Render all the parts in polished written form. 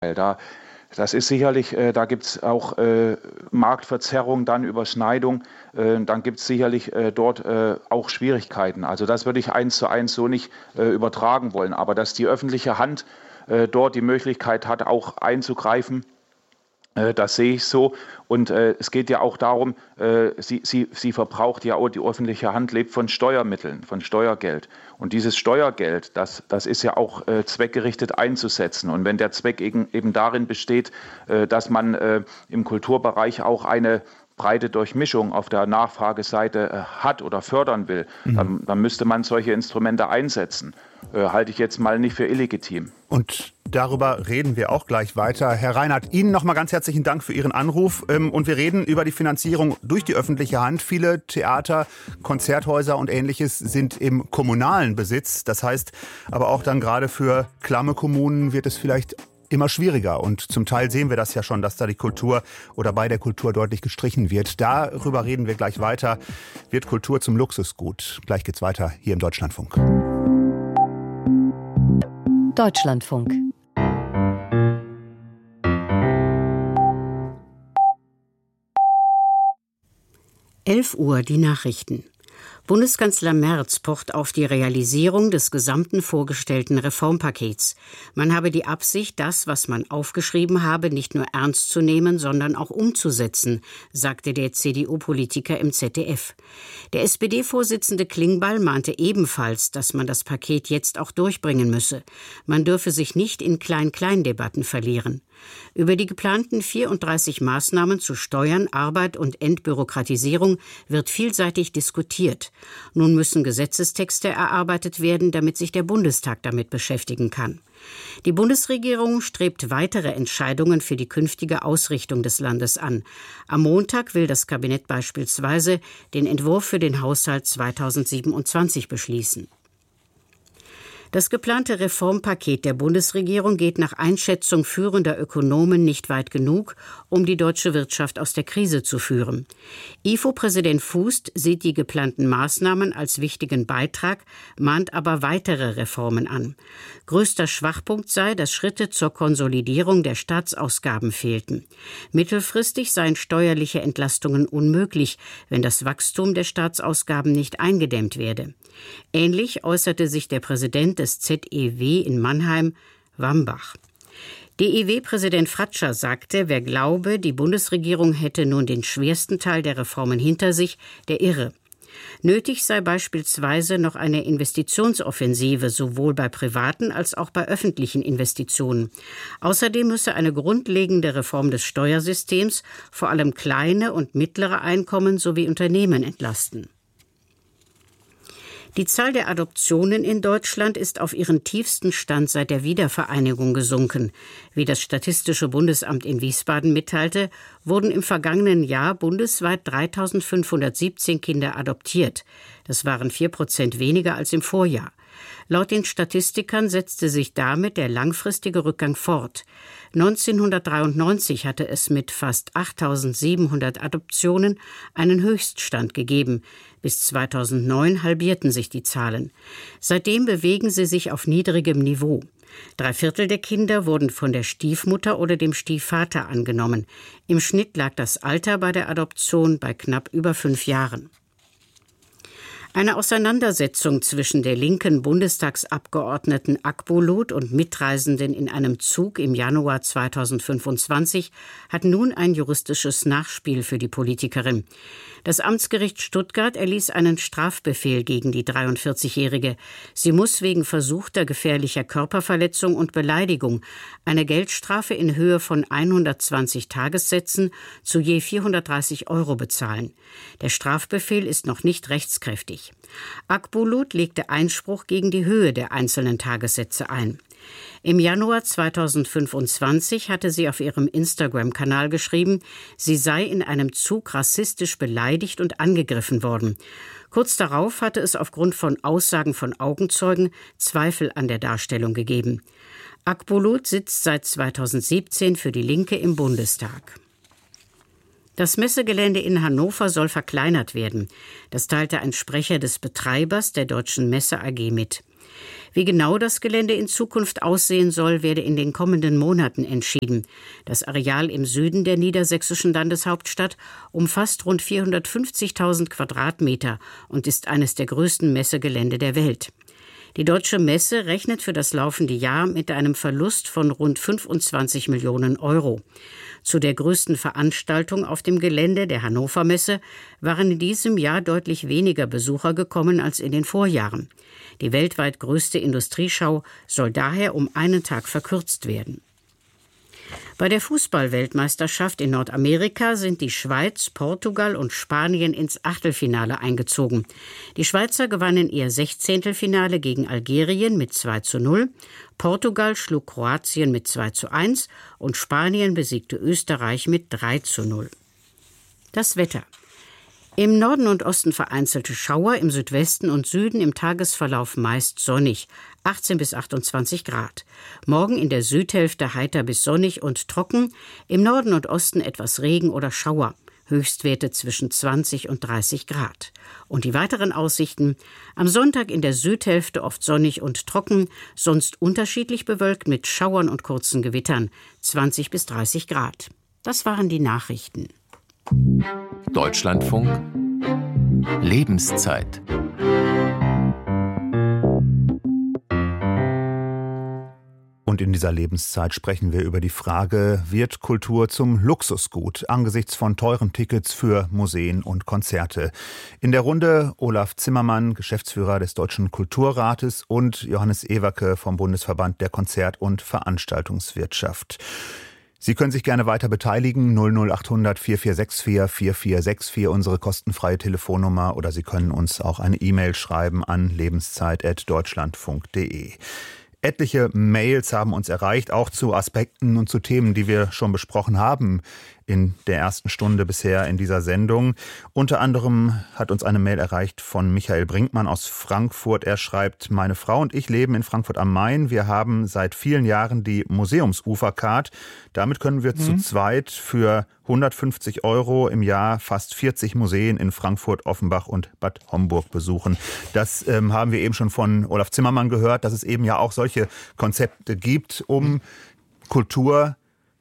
Das ist sicherlich, da gibt es auch Marktverzerrung, dann Überschneidung, dann gibt es sicherlich dort auch Schwierigkeiten. Also das würde ich 1:1 so nicht übertragen wollen. Aber dass die öffentliche Hand dort die Möglichkeit hat, auch einzugreifen, das sehe ich so. Und es geht ja auch darum, sie verbraucht ja auch, die öffentliche Hand lebt von Steuermitteln, von Steuergeld. Und dieses Steuergeld, das ist ja auch zweckgerichtet einzusetzen. Und wenn der Zweck eben darin besteht, dass man im Kulturbereich auch eine breite Durchmischung auf der Nachfrageseite hat oder fördern will, dann müsste man solche Instrumente einsetzen. Halte ich jetzt mal nicht für illegitim. Und darüber reden wir auch gleich weiter. Herr Reinhardt, Ihnen noch mal ganz herzlichen Dank für Ihren Anruf. Und wir reden über die Finanzierung durch die öffentliche Hand. Viele Theater, Konzerthäuser und Ähnliches sind im kommunalen Besitz. Das heißt aber auch dann gerade für klamme Kommunen wird es vielleicht immer schwieriger. Und zum Teil sehen wir das ja schon, dass da die Kultur oder bei der Kultur deutlich gestrichen wird. Darüber reden wir gleich weiter. Wird Kultur zum Luxusgut? Gleich geht's weiter hier im Deutschlandfunk. Deutschlandfunk. Uhr die Nachrichten. Bundeskanzler Merz pocht auf die Realisierung des gesamten vorgestellten Reformpakets. Man habe die Absicht, das, was man aufgeschrieben habe, nicht nur ernst zu nehmen, sondern auch umzusetzen, sagte der CDU-Politiker im ZDF. Der SPD-Vorsitzende Klingbeil mahnte ebenfalls, dass man das Paket jetzt auch durchbringen müsse. Man dürfe sich nicht in Klein-Klein-Debatten verlieren. Über die geplanten 34 Maßnahmen zu Steuern, Arbeit und Entbürokratisierung wird vielseitig diskutiert. Nun müssen Gesetzestexte erarbeitet werden, damit sich der Bundestag damit beschäftigen kann. Die Bundesregierung strebt weitere Entscheidungen für die künftige Ausrichtung des Landes an. Am Montag will das Kabinett beispielsweise den Entwurf für den Haushalt 2027 beschließen. Das geplante Reformpaket der Bundesregierung geht nach Einschätzung führender Ökonomen nicht weit genug, um die deutsche Wirtschaft aus der Krise zu führen. IFO-Präsident Fußt sieht die geplanten Maßnahmen als wichtigen Beitrag, mahnt aber weitere Reformen an. Größter Schwachpunkt sei, dass Schritte zur Konsolidierung der Staatsausgaben fehlten. Mittelfristig seien steuerliche Entlastungen unmöglich, wenn das Wachstum der Staatsausgaben nicht eingedämmt werde. Ähnlich äußerte sich der Präsident des ZEW in Mannheim, Wambach. DEW-Präsident Fratscher sagte, wer glaube, die Bundesregierung hätte nun den schwersten Teil der Reformen hinter sich, der irre. Nötig sei beispielsweise noch eine Investitionsoffensive, sowohl bei privaten als auch bei öffentlichen Investitionen. Außerdem müsse eine grundlegende Reform des Steuersystems vor allem kleine und mittlere Einkommen sowie Unternehmen entlasten. Die Zahl der Adoptionen in Deutschland ist auf ihren tiefsten Stand seit der Wiedervereinigung gesunken. Wie das Statistische Bundesamt in Wiesbaden mitteilte, wurden im vergangenen Jahr bundesweit 3.517 Kinder adoptiert. Das waren 4% weniger als im Vorjahr. Laut den Statistikern setzte sich damit der langfristige Rückgang fort. 1993 hatte es mit fast 8.700 Adoptionen einen Höchststand gegeben. Bis 2009 halbierten sich die Zahlen. Seitdem bewegen sie sich auf niedrigem Niveau. 3/4 der Kinder wurden von der Stiefmutter oder dem Stiefvater angenommen. Im Schnitt lag das Alter bei der Adoption bei knapp über 5 Jahren. Eine Auseinandersetzung zwischen der linken Bundestagsabgeordneten Akbulut und Mitreisenden in einem Zug im Januar 2025 hat nun ein juristisches Nachspiel für die Politikerin. Das Amtsgericht Stuttgart erließ einen Strafbefehl gegen die 43-Jährige. Sie muss wegen versuchter gefährlicher Körperverletzung und Beleidigung eine Geldstrafe in Höhe von 120 Tagessätzen zu je 430 € bezahlen. Der Strafbefehl ist noch nicht rechtskräftig. Akbulut legte Einspruch gegen die Höhe der einzelnen Tagessätze ein. Im Januar 2025 hatte sie auf ihrem Instagram-Kanal geschrieben, sie sei in einem Zug rassistisch beleidigt und angegriffen worden. Kurz darauf hatte es aufgrund von Aussagen von Augenzeugen Zweifel an der Darstellung gegeben. Akbulut sitzt seit 2017 für die Linke im Bundestag. Das Messegelände in Hannover soll verkleinert werden. Das teilte ein Sprecher des Betreibers der Deutschen Messe AG mit. Wie genau das Gelände in Zukunft aussehen soll, werde in den kommenden Monaten entschieden. Das Areal im Süden der niedersächsischen Landeshauptstadt umfasst rund 450.000 Quadratmeter und ist eines der größten Messegelände der Welt. Die Deutsche Messe rechnet für das laufende Jahr mit einem Verlust von rund 25 Millionen Euro. Zu der größten Veranstaltung auf dem Gelände, der Hannover Messe, waren in diesem Jahr deutlich weniger Besucher gekommen als in den Vorjahren. Die weltweit größte Industrieschau soll daher um einen Tag verkürzt werden. Bei der Fußball-Weltmeisterschaft in Nordamerika sind die Schweiz, Portugal und Spanien ins Achtelfinale eingezogen. Die Schweizer gewannen ihr Sechzehntelfinale gegen Algerien mit 2:0, Portugal schlug Kroatien mit 2:1 und Spanien besiegte Österreich mit 3:0. Das Wetter. Im Norden und Osten vereinzelte Schauer, im Südwesten und Süden im Tagesverlauf meist sonnig, 18 bis 28 Grad. Morgen in der Südhälfte heiter bis sonnig und trocken, im Norden und Osten etwas Regen oder Schauer, Höchstwerte zwischen 20 und 30 Grad. Und die weiteren Aussichten: am Sonntag in der Südhälfte oft sonnig und trocken, sonst unterschiedlich bewölkt mit Schauern und kurzen Gewittern, 20 bis 30 Grad. Das waren die Nachrichten. Deutschlandfunk Lebenszeit. Und in dieser Lebenszeit sprechen wir über die Frage, wird Kultur zum Luxusgut angesichts von teuren Tickets für Museen und Konzerte? In der Runde Olaf Zimmermann, Geschäftsführer des Deutschen Kulturrates, und Johannes Ewerke vom Bundesverband der Konzert- und Veranstaltungswirtschaft. Sie können sich gerne weiter beteiligen, 00800 4464 4464, unsere kostenfreie Telefonnummer, oder Sie können uns auch eine E-Mail schreiben an lebenszeit@deutschlandfunk.de. Etliche Mails haben uns erreicht, auch zu Aspekten und zu Themen, die wir schon besprochen haben in der ersten Stunde bisher in dieser Sendung. Unter anderem hat uns eine Mail erreicht von Michael Brinkmann aus Frankfurt. Er schreibt: Meine Frau und ich leben in Frankfurt am Main. Wir haben seit vielen Jahren die Museumsufercard. Damit können wir zu zweit für 150 € im Jahr fast 40 Museen in Frankfurt, Offenbach und Bad Homburg besuchen. Das haben wir eben schon von Olaf Zimmermann gehört, dass es eben ja auch solche Konzepte gibt, um Kultur,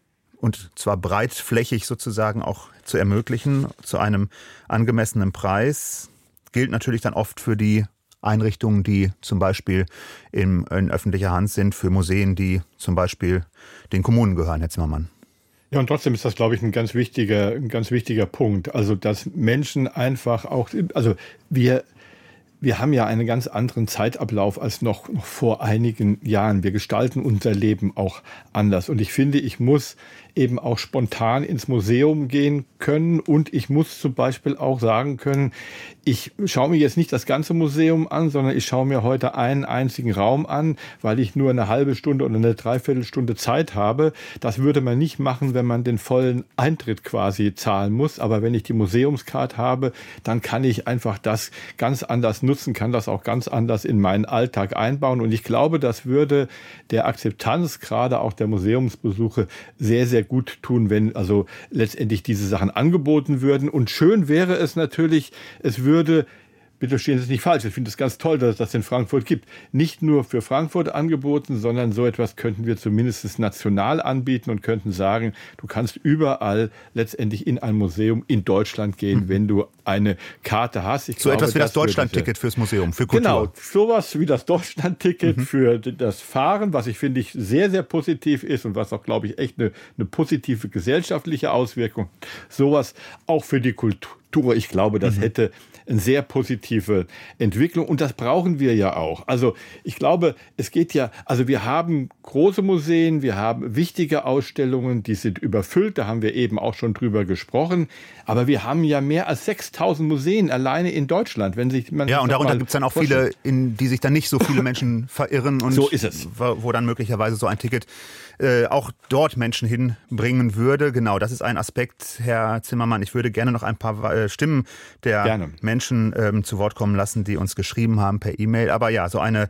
und zwar breitflächig sozusagen, auch zu ermöglichen, zu einem angemessenen Preis. Gilt natürlich dann oft für die Einrichtungen, die zum Beispiel in öffentlicher Hand sind, für Museen, die zum Beispiel den Kommunen gehören, Herr Zimmermann. Ja, und trotzdem ist das, glaube ich, ein ganz wichtiger Punkt. Also, dass Menschen einfach auch, also wir haben ja einen ganz anderen Zeitablauf als noch vor einigen Jahren. Wir gestalten unser Leben auch anders. Und ich finde, ich muss eben auch spontan ins Museum gehen können, und ich muss zum Beispiel auch sagen können, ich schaue mir jetzt nicht das ganze Museum an, sondern ich schaue mir heute einen einzigen Raum an, weil ich nur eine halbe Stunde oder eine Dreiviertelstunde Zeit habe. Das würde man nicht machen, wenn man den vollen Eintritt quasi zahlen muss. Aber wenn ich die Museumskarte habe, dann kann ich einfach das ganz anders nutzen, kann das auch ganz anders in meinen Alltag einbauen. Und ich glaube, das würde der Akzeptanz gerade auch der Museumsbesuche sehr, sehr gut tun, wenn also letztendlich diese Sachen angeboten würden. Und schön wäre es natürlich, es würde, bitte verstehen Sie es nicht falsch, ich finde es ganz toll, dass es das in Frankfurt gibt, nicht nur für Frankfurt angeboten, sondern so etwas könnten wir zumindest national anbieten und könnten sagen, du kannst überall letztendlich in ein Museum in Deutschland gehen, wenn du eine Karte hast. Ich glaube, etwas wie das Deutschlandticket fürs Museum, für Kultur. Genau, sowas wie das Deutschlandticket für das Fahren, was finde ich sehr, sehr positiv ist und was auch, glaube ich, echt eine positive gesellschaftliche Auswirkung. Sowas auch für die Kultur. Ich glaube, das hätte eine sehr positive Entwicklung, und das brauchen wir ja auch. Also ich glaube, es geht ja, also wir haben große Museen, wir haben wichtige Ausstellungen, die sind überfüllt, da haben wir eben auch schon drüber gesprochen, aber wir haben ja mehr als 6.000 Museen alleine in Deutschland. Wenn sich man und darunter gibt es dann auch viele, in die sich dann nicht so viele Menschen verirren, und so ist es. Wo dann möglicherweise so ein Ticket auch dort Menschen hinbringen würde. Genau, das ist ein Aspekt, Herr Zimmermann. Ich würde gerne noch ein paar Stimmen der Menschen zu Wort kommen lassen, die uns geschrieben haben per E-Mail. Aber ja, so ein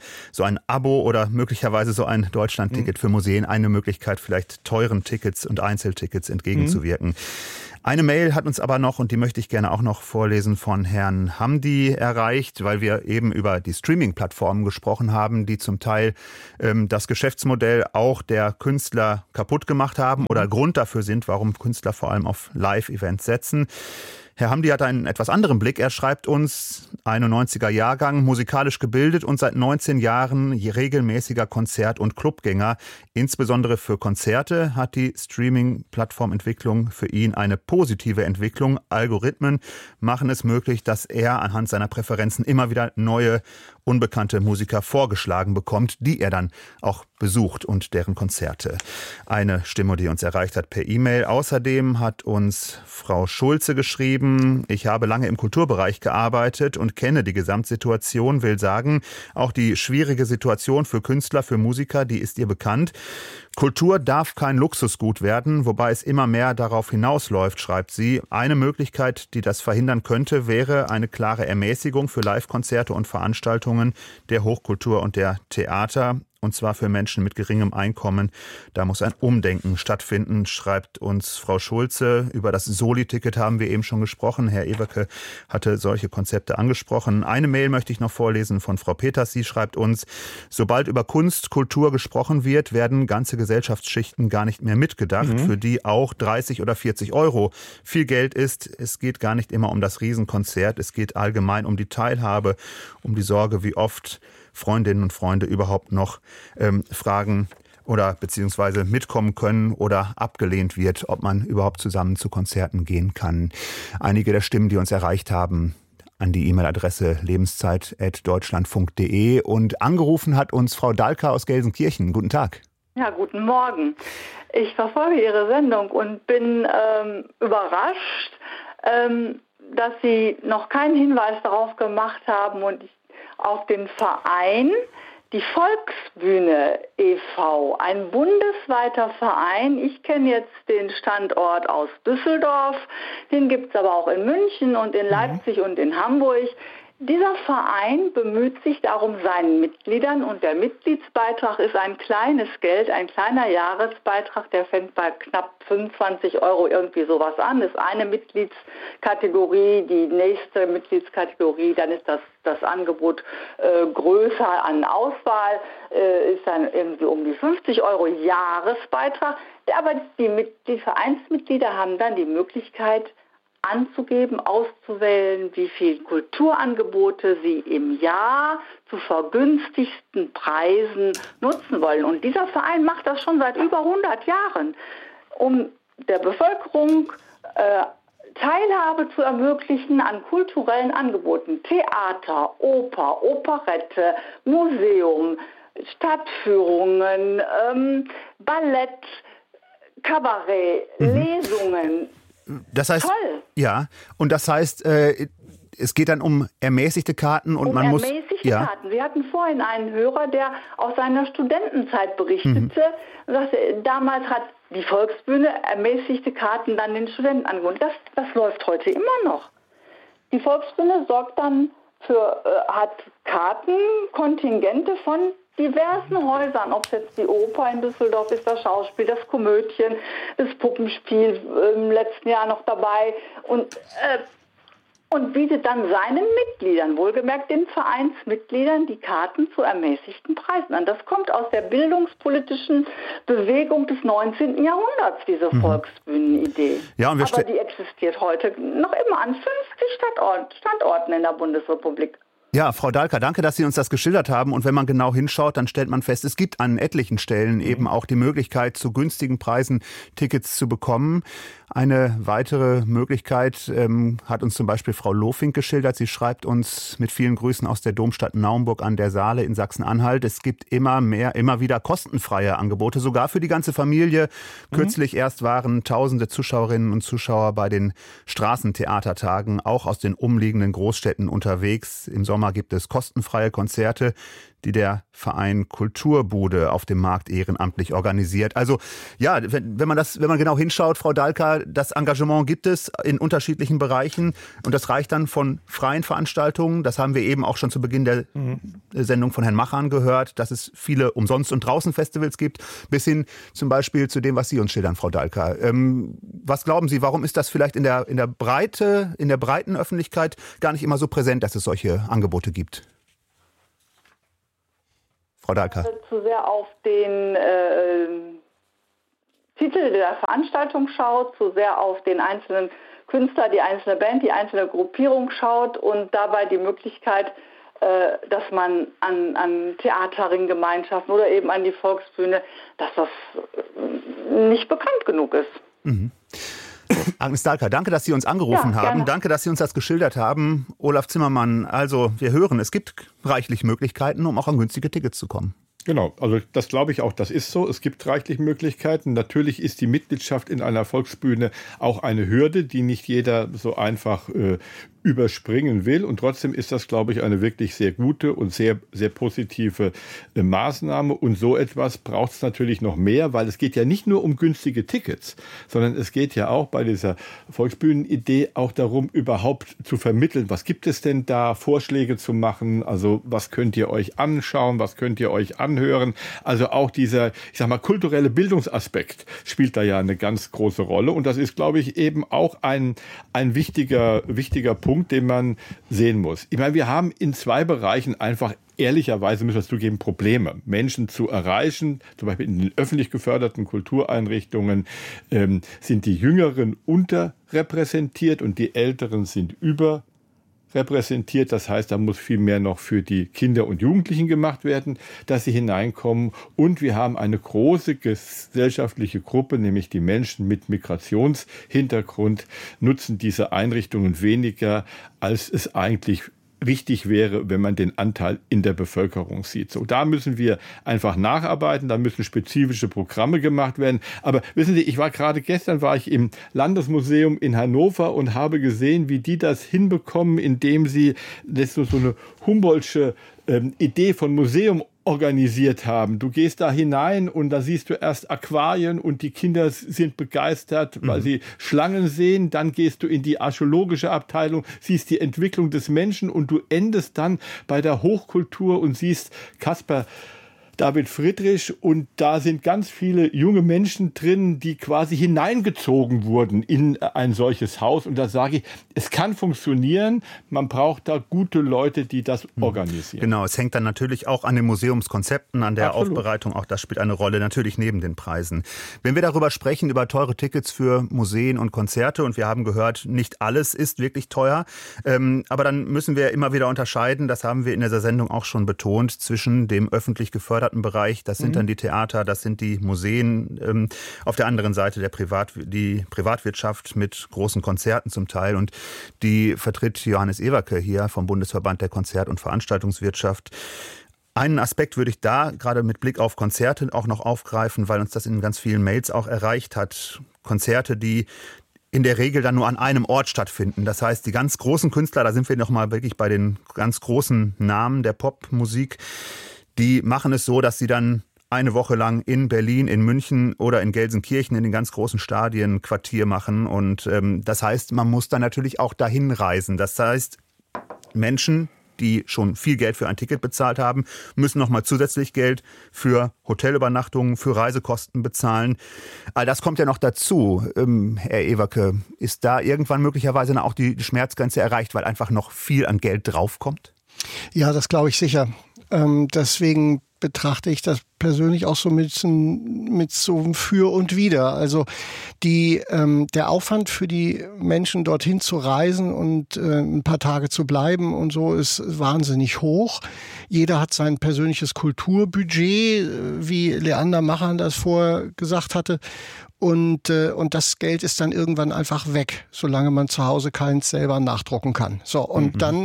Abo oder möglicherweise so ein Deutschlandticket für Museen, eine Möglichkeit, vielleicht teuren Tickets und Einzeltickets entgegenzuwirken. Eine Mail hat uns aber noch, und die möchte ich gerne auch noch vorlesen, von Herrn Hamdi erreicht, weil wir eben über die Streaming-Plattformen gesprochen haben, die zum Teil das Geschäftsmodell auch der Künstler kaputt gemacht haben oder Grund dafür sind, warum Künstler vor allem auf Live-Events setzen. Herr Hamdi hat einen etwas anderen Blick. Er schreibt uns, 91er Jahrgang, musikalisch gebildet und seit 19 Jahren regelmäßiger Konzert- und Clubgänger. Insbesondere für Konzerte hat die Streaming-Plattformentwicklung für ihn eine positive Entwicklung. Algorithmen machen es möglich, dass er anhand seiner Präferenzen immer wieder neue, unbekannte Musiker vorgeschlagen bekommt, die er dann auch besucht und deren Konzerte. Eine Stimme, die uns erreicht hat per E-Mail. Außerdem hat uns Frau Schulze geschrieben: Ich habe lange im Kulturbereich gearbeitet und kenne die Gesamtsituation, will sagen, auch die schwierige Situation für Künstler, für Musiker, die ist ihr bekannt. Kultur darf kein Luxusgut werden, wobei es immer mehr darauf hinausläuft, schreibt sie. Eine Möglichkeit, die das verhindern könnte, wäre eine klare Ermäßigung für Live-Konzerte und Veranstaltungen der Hochkultur und der Theater. Und zwar für Menschen mit geringem Einkommen. Da muss ein Umdenken stattfinden, schreibt uns Frau Schulze. Über das Soli-Ticket haben wir eben schon gesprochen. Herr Eberke hatte solche Konzepte angesprochen. Eine Mail möchte ich noch vorlesen von Frau Peters. Sie schreibt uns: Sobald über Kunst, Kultur gesprochen wird, werden ganze Gesellschaftsschichten gar nicht mehr mitgedacht, für die auch 30 oder 40 Euro viel Geld ist. Es geht gar nicht immer um das Riesenkonzert. Es geht allgemein um die Teilhabe, um die Sorge, wie oft Freundinnen und Freunde überhaupt noch fragen oder beziehungsweise mitkommen können oder abgelehnt wird, ob man überhaupt zusammen zu Konzerten gehen kann. Einige der Stimmen, die uns erreicht haben, an die E-Mail-Adresse lebenszeit@deutschlandfunk.de, und angerufen hat uns Frau Dahlke aus Gelsenkirchen. Guten Tag. Ja, guten Morgen. Ich verfolge Ihre Sendung und bin überrascht, dass Sie noch keinen Hinweis darauf gemacht haben und auf den Verein, die Volksbühne e.V., ein bundesweiter Verein. Ich kenne jetzt den Standort aus Düsseldorf, den gibt es aber auch in München und in Leipzig und in Hamburg. Dieser Verein bemüht sich darum, seinen Mitgliedern, und der Mitgliedsbeitrag ist ein kleines Geld, ein kleiner Jahresbeitrag, der fängt bei knapp 25 Euro irgendwie sowas an, ist eine Mitgliedskategorie, die nächste Mitgliedskategorie, dann ist das Angebot größer an Auswahl, ist dann irgendwie um die 50 Euro Jahresbeitrag, aber die Vereinsmitglieder haben dann die Möglichkeit, anzugeben, auszuwählen, wie viele Kulturangebote sie im Jahr zu vergünstigsten Preisen nutzen wollen. Und dieser Verein macht das schon seit über 100 Jahren, um der Bevölkerung Teilhabe zu ermöglichen an kulturellen Angeboten. Theater, Oper, Operette, Museum, Stadtführungen, Ballett, Kabarett, Lesungen. Das heißt, toll. Ja, und das heißt, es geht dann um ermäßigte Karten und man muss... Karten. Wir hatten vorhin einen Hörer, der aus seiner Studentenzeit berichtete und sagte, damals hat die Volksbühne ermäßigte Karten dann den Studenten angeboten. Das läuft heute immer noch. Die Volksbühne sorgt dann hat Kartenkontingente von diversen Häusern, ob es jetzt die Oper in Düsseldorf ist, das Schauspiel, das Komödien, das Puppenspiel im letzten Jahr noch dabei und bietet dann seinen Mitgliedern, wohlgemerkt den Vereinsmitgliedern, die Karten zu ermäßigten Preisen an. Das kommt aus der bildungspolitischen Bewegung des 19. Jahrhunderts, diese Volksbühnenidee. Ja, aber die existiert heute noch immer an 50 Standorten in der Bundesrepublik. Ja, Frau Dahlke, danke, dass Sie uns das geschildert haben. Und wenn man genau hinschaut, dann stellt man fest, es gibt an etlichen Stellen eben auch die Möglichkeit, zu günstigen Preisen Tickets zu bekommen. Eine weitere Möglichkeit hat uns zum Beispiel Frau Lofink geschildert. Sie schreibt uns mit vielen Grüßen aus der Domstadt Naumburg an der Saale in Sachsen-Anhalt. Es gibt immer wieder kostenfreie Angebote, sogar für die ganze Familie. Kürzlich erst waren tausende Zuschauerinnen und Zuschauer bei den Straßentheatertagen auch aus den umliegenden Großstädten unterwegs. Im Sommer gibt es kostenfreie Konzerte. die der Verein Kulturbude auf dem Markt ehrenamtlich organisiert. Also ja, wenn man genau hinschaut, Frau Dahlka, das Engagement gibt es in unterschiedlichen Bereichen und das reicht dann von freien Veranstaltungen, das haben wir eben auch schon zu Beginn der Sendung von Herrn Machan gehört, dass es viele Umsonst- und Draußen-Festivals gibt, bis hin zum Beispiel zu dem, was Sie uns schildern, Frau Dahlka. Was glauben Sie, warum ist das vielleicht in der breiten Öffentlichkeit gar nicht immer so präsent, dass es solche Angebote gibt? Frau Dahlka. Zu sehr auf den Titel der Veranstaltung schaut, zu sehr auf den einzelnen Künstler, die einzelne Band, die einzelne Gruppierung schaut und dabei die Möglichkeit, dass man an Theaterringgemeinschaften oder eben an die Volksbühne, dass das nicht bekannt genug ist. Mhm. Agnes Dahlka, danke, dass Sie uns angerufen haben. Gerne. Danke, dass Sie uns das geschildert haben. Olaf Zimmermann, also wir hören, es gibt reichlich Möglichkeiten, um auch an günstige Tickets zu kommen. Genau, also das glaube ich auch, das ist so. Es gibt reichlich Möglichkeiten. Natürlich ist die Mitgliedschaft in einer Volksbühne auch eine Hürde, die nicht jeder so einfach überspringen will. Und trotzdem ist das, glaube ich, eine wirklich sehr gute und sehr, sehr positive Maßnahme. Und so etwas braucht es natürlich noch mehr, weil es geht ja nicht nur um günstige Tickets, sondern es geht ja auch bei dieser Volksbühnenidee auch darum, überhaupt zu vermitteln, was gibt es denn da, Vorschläge zu machen, also was könnt ihr euch anschauen, was könnt ihr euch anhören. Also auch dieser, ich sag mal, kulturelle Bildungsaspekt spielt da ja eine ganz große Rolle. Und das ist, glaube ich, eben auch ein wichtiger Punkt, den man sehen muss. Ich meine, wir haben in zwei Bereichen einfach ehrlicherweise, müssen wir es zugeben, Probleme, Menschen zu erreichen. Zum Beispiel in den öffentlich geförderten Kultureinrichtungen sind die Jüngeren unterrepräsentiert und die Älteren sind überrepräsentiert. Das heißt, da muss viel mehr noch für die Kinder und Jugendlichen gemacht werden, dass sie hineinkommen. Und wir haben eine große gesellschaftliche Gruppe, nämlich die Menschen mit Migrationshintergrund, nutzen diese Einrichtungen weniger, als es eigentlich richtig wäre, wenn man den Anteil in der Bevölkerung sieht. So, da müssen wir einfach nacharbeiten, da müssen spezifische Programme gemacht werden. Aber wissen Sie, gestern war ich im Landesmuseum in Hannover und habe gesehen, wie die das hinbekommen, indem sie so eine Humboldtsche Idee von Museum organisiert haben. Du gehst da hinein und da siehst du erst Aquarien und die Kinder sind begeistert, weil sie Schlangen sehen. Dann gehst du in die archäologische Abteilung, siehst die Entwicklung des Menschen und du endest dann bei der Hochkultur und siehst Caspar David Friedrich und da sind ganz viele junge Menschen drin, die quasi hineingezogen wurden in ein solches Haus. Und da sage ich, es kann funktionieren, man braucht da gute Leute, die das organisieren. Genau, es hängt dann natürlich auch an den Museumskonzepten, an der Aufbereitung, auch das spielt eine Rolle, natürlich neben den Preisen. Wenn wir darüber sprechen, über teure Tickets für Museen und Konzerte, und wir haben gehört, nicht alles ist wirklich teuer, aber dann müssen wir immer wieder unterscheiden, das haben wir in dieser Sendung auch schon betont, zwischen dem öffentlich geförderten Bereich, das sind dann die Theater, das sind die Museen, auf der anderen Seite die Privatwirtschaft mit großen Konzerten zum Teil, und die vertritt Johannes Ewerke hier vom Bundesverband der Konzert- und Veranstaltungswirtschaft. Einen Aspekt würde ich da gerade mit Blick auf Konzerte auch noch aufgreifen, weil uns das in ganz vielen Mails auch erreicht hat. Konzerte, die in der Regel dann nur an einem Ort stattfinden. Das heißt, die ganz großen Künstler, da sind wir nochmal wirklich bei den ganz großen Namen der Popmusik, die machen es so, dass sie dann eine Woche lang in Berlin, in München oder in Gelsenkirchen in den ganz großen Stadien Quartier machen. Und das heißt, man muss dann natürlich auch dahin reisen. Das heißt, Menschen, die schon viel Geld für ein Ticket bezahlt haben, müssen nochmal zusätzlich Geld für Hotelübernachtungen, für Reisekosten bezahlen. All das kommt ja noch dazu. Herr Ewerke, ist da irgendwann möglicherweise auch die Schmerzgrenze erreicht, weil einfach noch viel an Geld draufkommt? Ja, das glaube ich sicher. Deswegen betrachte ich das persönlich auch so mit so einem Für und Wider. Also der Aufwand für die Menschen, dorthin zu reisen und ein paar Tage zu bleiben und so, ist wahnsinnig hoch. Jeder hat sein persönliches Kulturbudget, wie Leander Machan das vorher gesagt hatte. Und das Geld ist dann irgendwann einfach weg, solange man zu Hause keins selber nachdrucken kann. So, und dann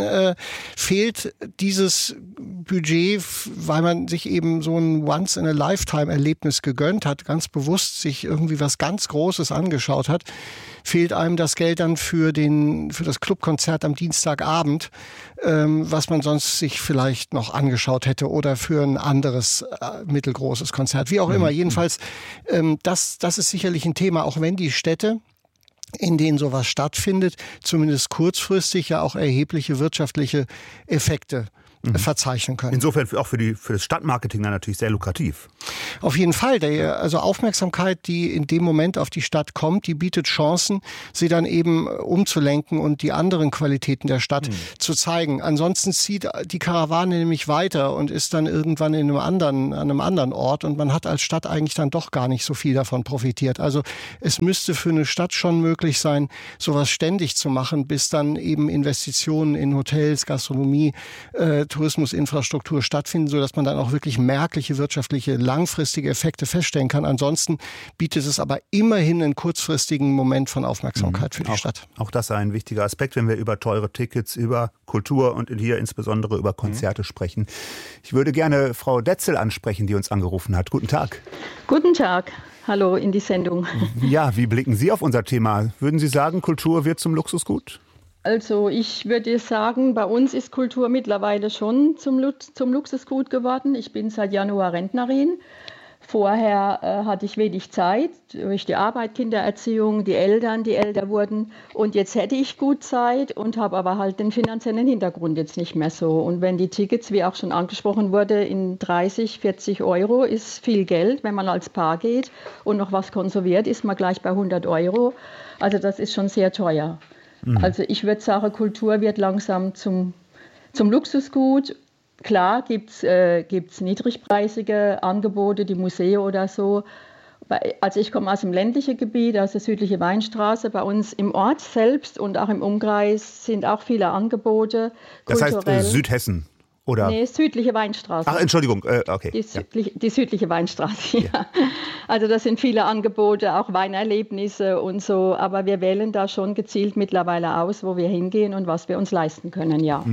fehlt dieses Budget, weil man sich eben so ein Once-in-a-Lifetime-Erlebnis gegönnt hat, ganz bewusst sich irgendwie was ganz Großes angeschaut hat, fehlt einem das Geld dann für das Clubkonzert am Dienstagabend, was man sonst sich vielleicht noch angeschaut hätte oder für ein anderes mittelgroßes Konzert, wie auch immer. Jedenfalls, das ist sicherlich ein Thema, auch wenn die Städte, in denen sowas stattfindet, zumindest kurzfristig ja auch erhebliche wirtschaftliche Effekte verzeichnen können. Insofern auch für das Stadtmarketing dann natürlich sehr lukrativ. Auf jeden Fall. Also Aufmerksamkeit, die in dem Moment auf die Stadt kommt, die bietet Chancen, sie dann eben umzulenken und die anderen Qualitäten der Stadt zu zeigen. Ansonsten zieht die Karawane nämlich weiter und ist dann irgendwann an einem anderen Ort und man hat als Stadt eigentlich dann doch gar nicht so viel davon profitiert. Also es müsste für eine Stadt schon möglich sein, sowas ständig zu machen, bis dann eben Investitionen in Hotels, Gastronomie, Tourismusinfrastruktur stattfinden, sodass man dann auch wirklich merkliche wirtschaftliche, langfristige Effekte feststellen kann. Ansonsten bietet es aber immerhin einen kurzfristigen Moment von Aufmerksamkeit für die Stadt. Auch das ist ein wichtiger Aspekt, wenn wir über teure Tickets, über Kultur und hier insbesondere über Konzerte sprechen. Ich würde gerne Frau Detzel ansprechen, die uns angerufen hat. Guten Tag. Guten Tag. Hallo in die Sendung. Ja, wie blicken Sie auf unser Thema? Würden Sie sagen, Kultur wird zum Luxusgut? Also ich würde sagen, bei uns ist Kultur mittlerweile schon zum Luxusgut geworden. Ich bin seit Januar Rentnerin. Vorher hatte ich wenig Zeit durch die Arbeit, Kindererziehung, die Eltern, die älter wurden. Und jetzt hätte ich gut Zeit und habe aber halt den finanziellen Hintergrund jetzt nicht mehr so. Und wenn die Tickets, wie auch schon angesprochen wurde, in 30, 40 Euro ist viel Geld, wenn man als Paar geht und noch was konserviert, ist man gleich bei 100 Euro. Also das ist schon sehr teuer. Also ich würde sagen, Kultur wird langsam zum Luxusgut. Klar gibt's niedrigpreisige Angebote, die Museen oder so. Also ich komme aus dem ländlichen Gebiet, aus der südlichen Weinstraße. Bei uns im Ort selbst und auch im Umkreis sind auch viele Angebote. Das heißt Südhessen? Oder? Nee, südliche Weinstraße. Ach, Entschuldigung, okay. Die südliche Weinstraße, ja. Also das sind viele Angebote, auch Weinerlebnisse und so. Aber wir wählen da schon gezielt mittlerweile aus, wo wir hingehen und was wir uns leisten können, ja.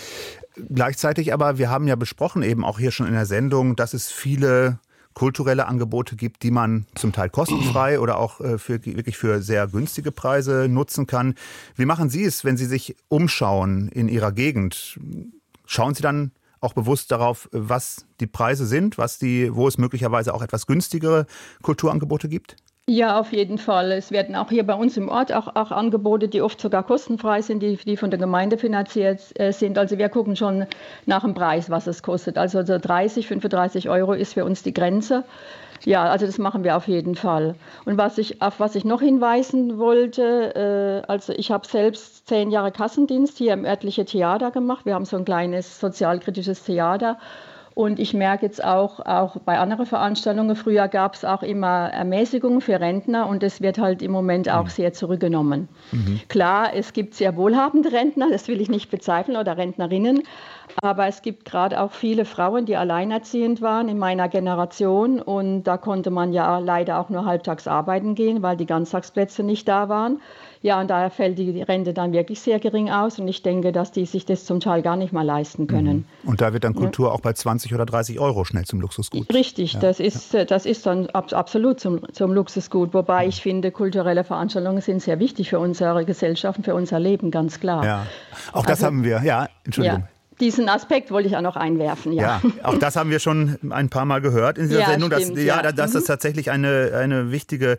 Gleichzeitig aber, wir haben ja besprochen eben auch hier schon in der Sendung, dass es viele kulturelle Angebote gibt, die man zum Teil kostenfrei oder auch wirklich für sehr günstige Preise nutzen kann. Wie machen Sie es, wenn Sie sich umschauen in Ihrer Gegend? Schauen Sie dann auch bewusst darauf, was die Preise sind, wo es möglicherweise auch etwas günstigere Kulturangebote gibt? Ja, auf jeden Fall. Es werden auch hier bei uns im Ort auch Angebote, die oft sogar kostenfrei sind, die von der Gemeinde finanziert sind. Also wir gucken schon nach dem Preis, was es kostet. Also 30, 35 Euro ist für uns die Grenze. Ja, also das machen wir auf jeden Fall. Und auf was ich noch hinweisen wollte, also ich habe selbst 10 Jahre Kassendienst hier im örtlichen Theater gemacht. Wir haben so ein kleines sozialkritisches Theater. Und ich merke jetzt auch bei anderen Veranstaltungen, früher gab es auch immer Ermäßigungen für Rentner und das wird halt im Moment auch sehr zurückgenommen. Klar, es gibt sehr wohlhabende Rentner, das will ich nicht bezweifeln, oder Rentnerinnen, aber es gibt gerade auch viele Frauen, die alleinerziehend waren in meiner Generation und da konnte man ja leider auch nur halbtags arbeiten gehen, weil die Ganztagsplätze nicht da waren. Ja, und daher fällt die Rente dann wirklich sehr gering aus und ich denke, dass die sich das zum Teil gar nicht mal leisten können. Und da wird dann Kultur auch bei 20 oder 30 Euro schnell zum Luxusgut. Richtig, ja, das ist dann absolut zum Luxusgut. Wobei ich finde, kulturelle Veranstaltungen sind sehr wichtig für unsere Gesellschaft und für unser Leben, ganz klar. Ja, auch das haben wir, Entschuldigung. Ja. Diesen Aspekt wollte ich auch noch einwerfen. Ja, auch das haben wir schon ein paar Mal gehört in dieser Sendung, stimmt, dass das tatsächlich ein wichtiger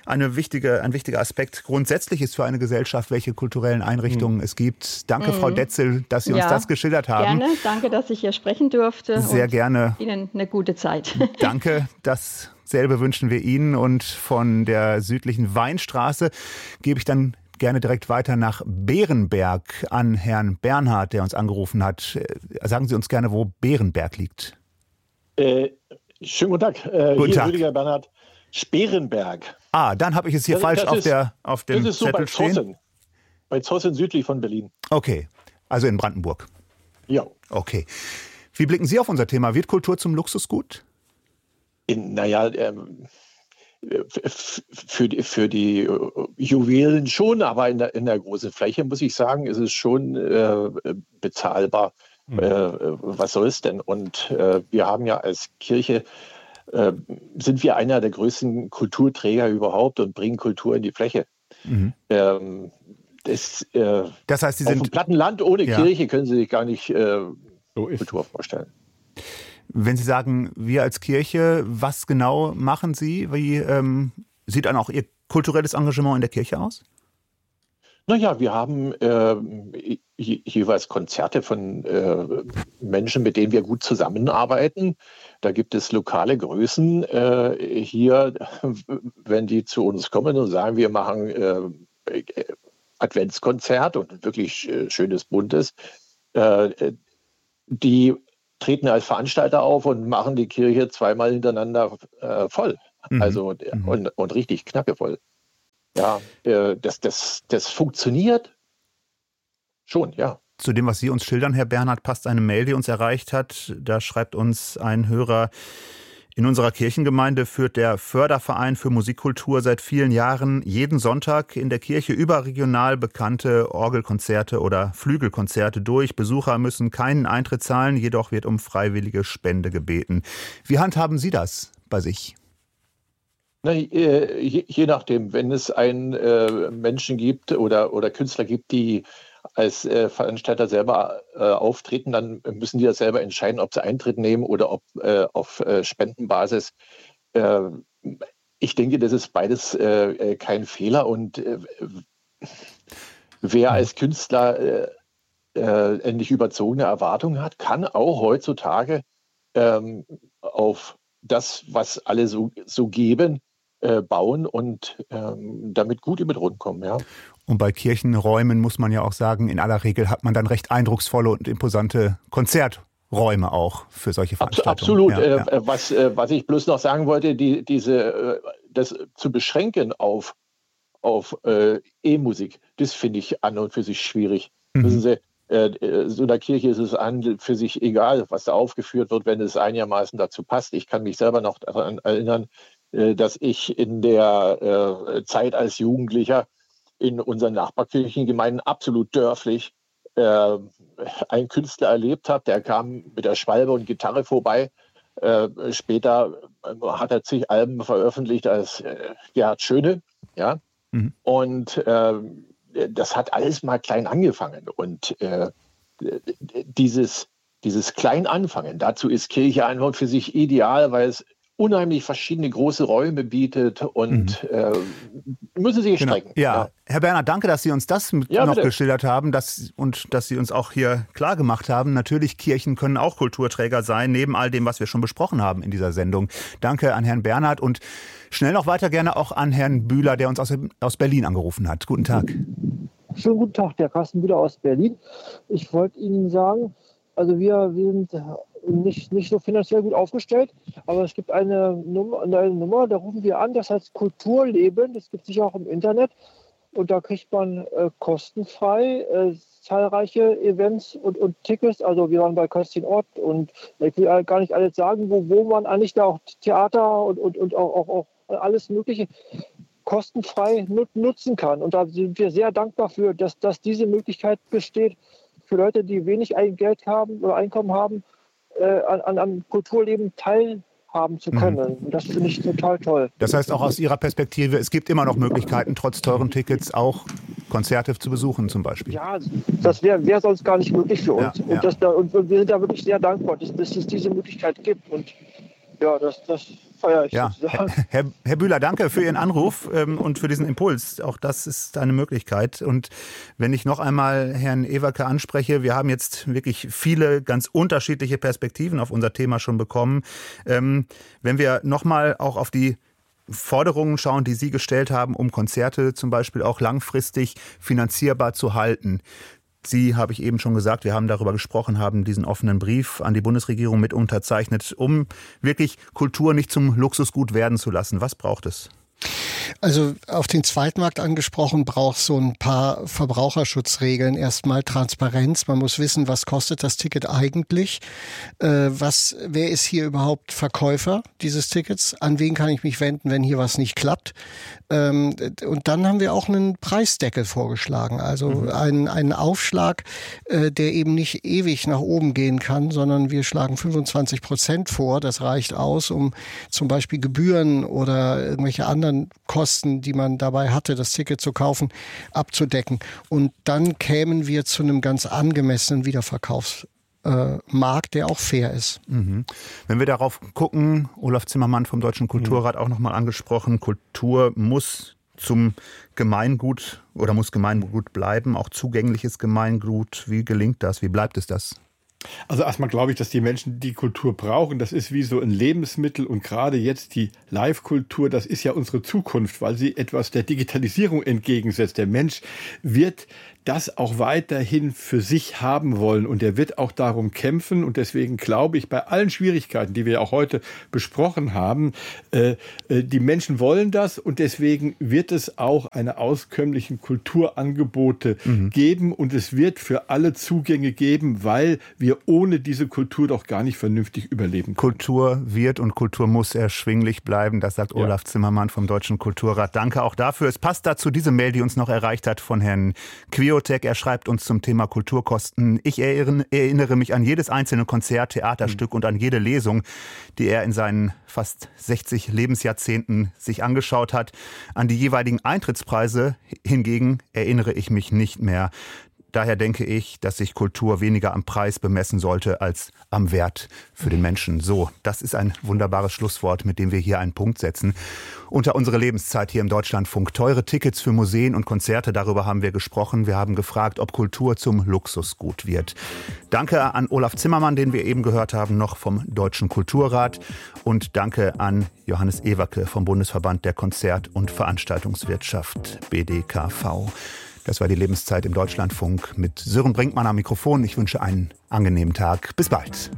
Aspekt grundsätzlich ist für eine Gesellschaft, welche kulturellen Einrichtungen es gibt. Danke, Frau Detzel, dass Sie uns das geschildert haben. Gerne, danke, dass ich hier sprechen durfte. Sehr gerne. Ihnen eine gute Zeit. Danke, dasselbe wünschen wir Ihnen und von der südlichen Weinstraße gebe ich dann gerne direkt weiter nach Bärenberg an Herrn Bernhard, der uns angerufen hat. Sagen Sie uns gerne, wo Bärenberg liegt. Schönen guten Tag. Guten Tag. Rüdiger Bernhard. Sperenberg. Dann habe ich es hier falsch auf dem das ist Zettel so stehen. Bei Zossen südlich von Berlin. Okay, also in Brandenburg. Ja. Okay. Wie blicken Sie auf unser Thema? Wird Kultur zum Luxusgut? Für die Juwelen schon, aber in der großen Fläche, muss ich sagen, ist es schon bezahlbar. Was soll es denn? Und wir haben ja als Kirche, sind wir einer der größten Kulturträger überhaupt und bringen Kultur in die Fläche. Mhm. Das heißt, Sie sind auf dem platten Land ohne Kirche können Sie sich gar nicht Kultur vorstellen. Wenn Sie sagen, wir als Kirche, was genau machen Sie? Wie sieht dann auch Ihr kulturelles Engagement in der Kirche aus? Naja, wir haben jeweils Konzerte von Menschen, mit denen wir gut zusammenarbeiten. Da gibt es lokale Größen hier, wenn die zu uns kommen und sagen, wir machen Adventskonzert und wirklich schönes, buntes. Die treten als Veranstalter auf und machen die Kirche zweimal hintereinander voll. Also und richtig knackevoll. Ja, das funktioniert schon, ja. Zu dem, was Sie uns schildern, Herr Bernhard, passt eine Mail, die uns erreicht hat. Da schreibt uns ein Hörer: In unserer Kirchengemeinde führt der Förderverein für Musikkultur seit vielen Jahren jeden Sonntag in der Kirche überregional bekannte Orgelkonzerte oder Flügelkonzerte durch. Besucher müssen keinen Eintritt zahlen, jedoch wird um freiwillige Spende gebeten. Wie handhaben Sie das bei sich? Na, je nachdem, wenn es einen Menschen gibt oder Künstler gibt, die als Veranstalter selber auftreten, dann müssen die das selber entscheiden, ob sie Eintritt nehmen oder ob auf Spendenbasis. Ich denke, das ist beides kein Fehler. Und wer als Künstler nicht überzogene Erwartungen hat, kann auch heutzutage auf das, was alle so geben, bauen und damit gut über die Runden kommen. Ja. Und bei Kirchenräumen muss man ja auch sagen, in aller Regel hat man dann recht eindrucksvolle und imposante Konzerträume auch für solche Veranstaltungen. Absolut. Ja. Was ich bloß noch sagen wollte, das zu beschränken auf E-Musik, das finde ich an und für sich schwierig. Wissen Sie, so einer Kirche ist es an für sich egal, was da aufgeführt wird, wenn es einigermaßen dazu passt. Ich kann mich selber noch daran erinnern, dass ich in der Zeit als Jugendlicher in unseren Nachbarkirchengemeinden absolut dörflich einen Künstler erlebt habe. Der kam mit der Schwalbe und Gitarre vorbei. Später hat er zig Alben veröffentlicht als Gerhard Schöne. Ja? Mhm. Und das hat alles mal klein angefangen. Und dieses klein Anfangen, dazu ist Kirche einfach für sich ideal, weil es unheimlich verschiedene große Räume bietet und müssen sich strecken. Ja. Herr Bernhard, danke, dass Sie uns das noch geschildert haben und dass Sie uns auch hier klar gemacht haben. Natürlich, Kirchen können auch Kulturträger sein, neben all dem, was wir schon besprochen haben in dieser Sendung. Danke an Herrn Bernhard und schnell noch weiter gerne auch an Herrn Bühler, der uns aus Berlin angerufen hat. Guten Tag. Schönen guten Tag, der Carsten Bühler aus Berlin. Ich wollte Ihnen sagen, also wir sind nicht so finanziell gut aufgestellt, aber es gibt eine Nummer, da rufen wir an, das heißt Kulturleben, das gibt es sicher auch im Internet und da kriegt man kostenfrei zahlreiche Events und Tickets, also wir waren bei Kerstin Ott und ich will gar nicht alles sagen, wo man eigentlich da auch Theater und auch alles Mögliche kostenfrei nutzen kann und da sind wir sehr dankbar für, dass diese Möglichkeit besteht für Leute, die wenig Geld haben oder Einkommen haben, an Kulturleben teilhaben zu können. Und das finde ich total toll. Das heißt auch aus Ihrer Perspektive, es gibt immer noch Möglichkeiten, trotz teuren Tickets auch Konzerte zu besuchen zum Beispiel. Ja, das wäre sonst gar nicht möglich für uns. Ja, und wir sind da wirklich sehr dankbar, dass es diese Möglichkeit gibt. Und ja, das feiere ich sozusagen. Herr Bühler, danke für Ihren Anruf und für diesen Impuls. Auch das ist eine Möglichkeit. Und wenn ich noch einmal Herrn Ewerke anspreche, wir haben jetzt wirklich viele ganz unterschiedliche Perspektiven auf unser Thema schon bekommen. Wenn wir noch mal auch auf die Forderungen schauen, die Sie gestellt haben, um Konzerte zum Beispiel auch langfristig finanzierbar zu halten. Sie, habe ich eben schon gesagt, wir haben darüber gesprochen, haben diesen offenen Brief an die Bundesregierung mit unterzeichnet, um wirklich Kultur nicht zum Luxusgut werden zu lassen. Was braucht es? Also auf den Zweitmarkt angesprochen, braucht so ein paar Verbraucherschutzregeln. Erstmal Transparenz. Man muss wissen, was kostet das Ticket eigentlich? Wer ist hier überhaupt Verkäufer dieses Tickets? An wen kann ich mich wenden, wenn hier was nicht klappt? Und dann haben wir auch einen Preisdeckel vorgeschlagen. Also einen Aufschlag, der eben nicht ewig nach oben gehen kann, sondern wir schlagen 25% vor. Das reicht aus, um zum Beispiel Gebühren oder irgendwelche anderen Kosten, die man dabei hatte, das Ticket zu kaufen, abzudecken. Und dann kämen wir zu einem ganz angemessenen Wiederverkaufsmarkt, der auch fair ist. Wenn wir darauf gucken, Olaf Zimmermann vom Deutschen Kulturrat auch nochmal angesprochen, Kultur muss zum Gemeingut oder muss Gemeingut bleiben, auch zugängliches Gemeingut. Wie gelingt das? Wie bleibt es das? Also erstmal glaube ich, dass die Menschen die Kultur brauchen. Das ist wie so ein Lebensmittel und gerade jetzt die Live-Kultur, das ist ja unsere Zukunft, weil sie etwas der Digitalisierung entgegensetzt. Der Mensch wird das auch weiterhin für sich haben wollen und er wird auch darum kämpfen und deswegen glaube ich, bei allen Schwierigkeiten, die wir auch heute besprochen haben, die Menschen wollen das und deswegen wird es auch eine auskömmlichen Kulturangebote geben und es wird für alle Zugänge geben, weil wir ohne diese Kultur doch gar nicht vernünftig überleben können. Kultur wird und Kultur muss erschwinglich bleiben, das sagt Olaf Zimmermann vom Deutschen Kulturrat. Danke auch dafür. Es passt dazu diese Mail, die uns noch erreicht hat von Herrn Quiotek. Er schreibt uns zum Thema Kulturkosten. Ich erinnere mich an jedes einzelne Konzert, Theaterstück und an jede Lesung, die er in seinen fast 60 Lebensjahrzehnten sich angeschaut hat. An die jeweiligen Eintrittspreise hingegen erinnere ich mich nicht mehr. Daher denke ich, dass sich Kultur weniger am Preis bemessen sollte als am Wert für den Menschen. So, das ist ein wunderbares Schlusswort, mit dem wir hier einen Punkt setzen. Unter unsere Lebenszeit hier im Deutschlandfunk. Teure Tickets für Museen und Konzerte, darüber haben wir gesprochen. Wir haben gefragt, ob Kultur zum Luxusgut wird. Danke an Olaf Zimmermann, den wir eben gehört haben, noch vom Deutschen Kulturrat. Und danke an Johannes Ewacke vom Bundesverband der Konzert- und Veranstaltungswirtschaft, BDKV. Das war die Lebenszeit im Deutschlandfunk mit Sören Brinkmann am Mikrofon. Ich wünsche einen angenehmen Tag. Bis bald.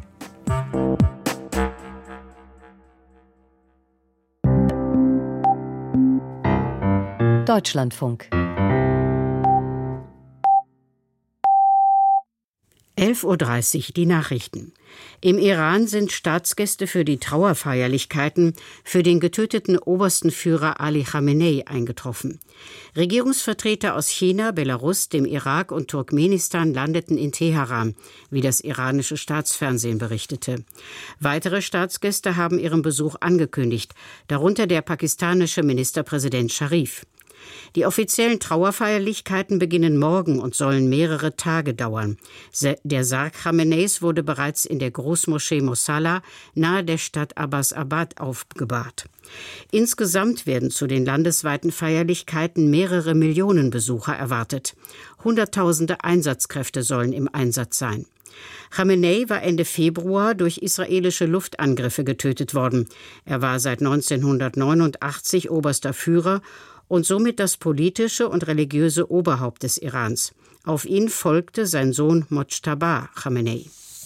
Deutschlandfunk. 11:30 Uhr die Nachrichten. Im Iran sind Staatsgäste für die Trauerfeierlichkeiten für den getöteten obersten Führer Ali Khamenei eingetroffen. Regierungsvertreter aus China, Belarus, dem Irak und Turkmenistan landeten in Teheran, wie das iranische Staatsfernsehen berichtete. Weitere Staatsgäste haben ihren Besuch angekündigt, darunter der pakistanische Ministerpräsident Scharif. Die offiziellen Trauerfeierlichkeiten beginnen morgen und sollen mehrere Tage dauern. Der Sarg Khameneis wurde bereits in der Großmoschee Mosalla nahe der Stadt Abbasabad aufgebahrt. Insgesamt werden zu den landesweiten Feierlichkeiten mehrere Millionen Besucher erwartet. Hunderttausende Einsatzkräfte sollen im Einsatz sein. Khamenei war Ende Februar durch israelische Luftangriffe getötet worden. Er war seit 1989 oberster Führer und somit das politische und religiöse Oberhaupt des Irans. Auf ihn folgte sein Sohn Mojtaba Khamenei.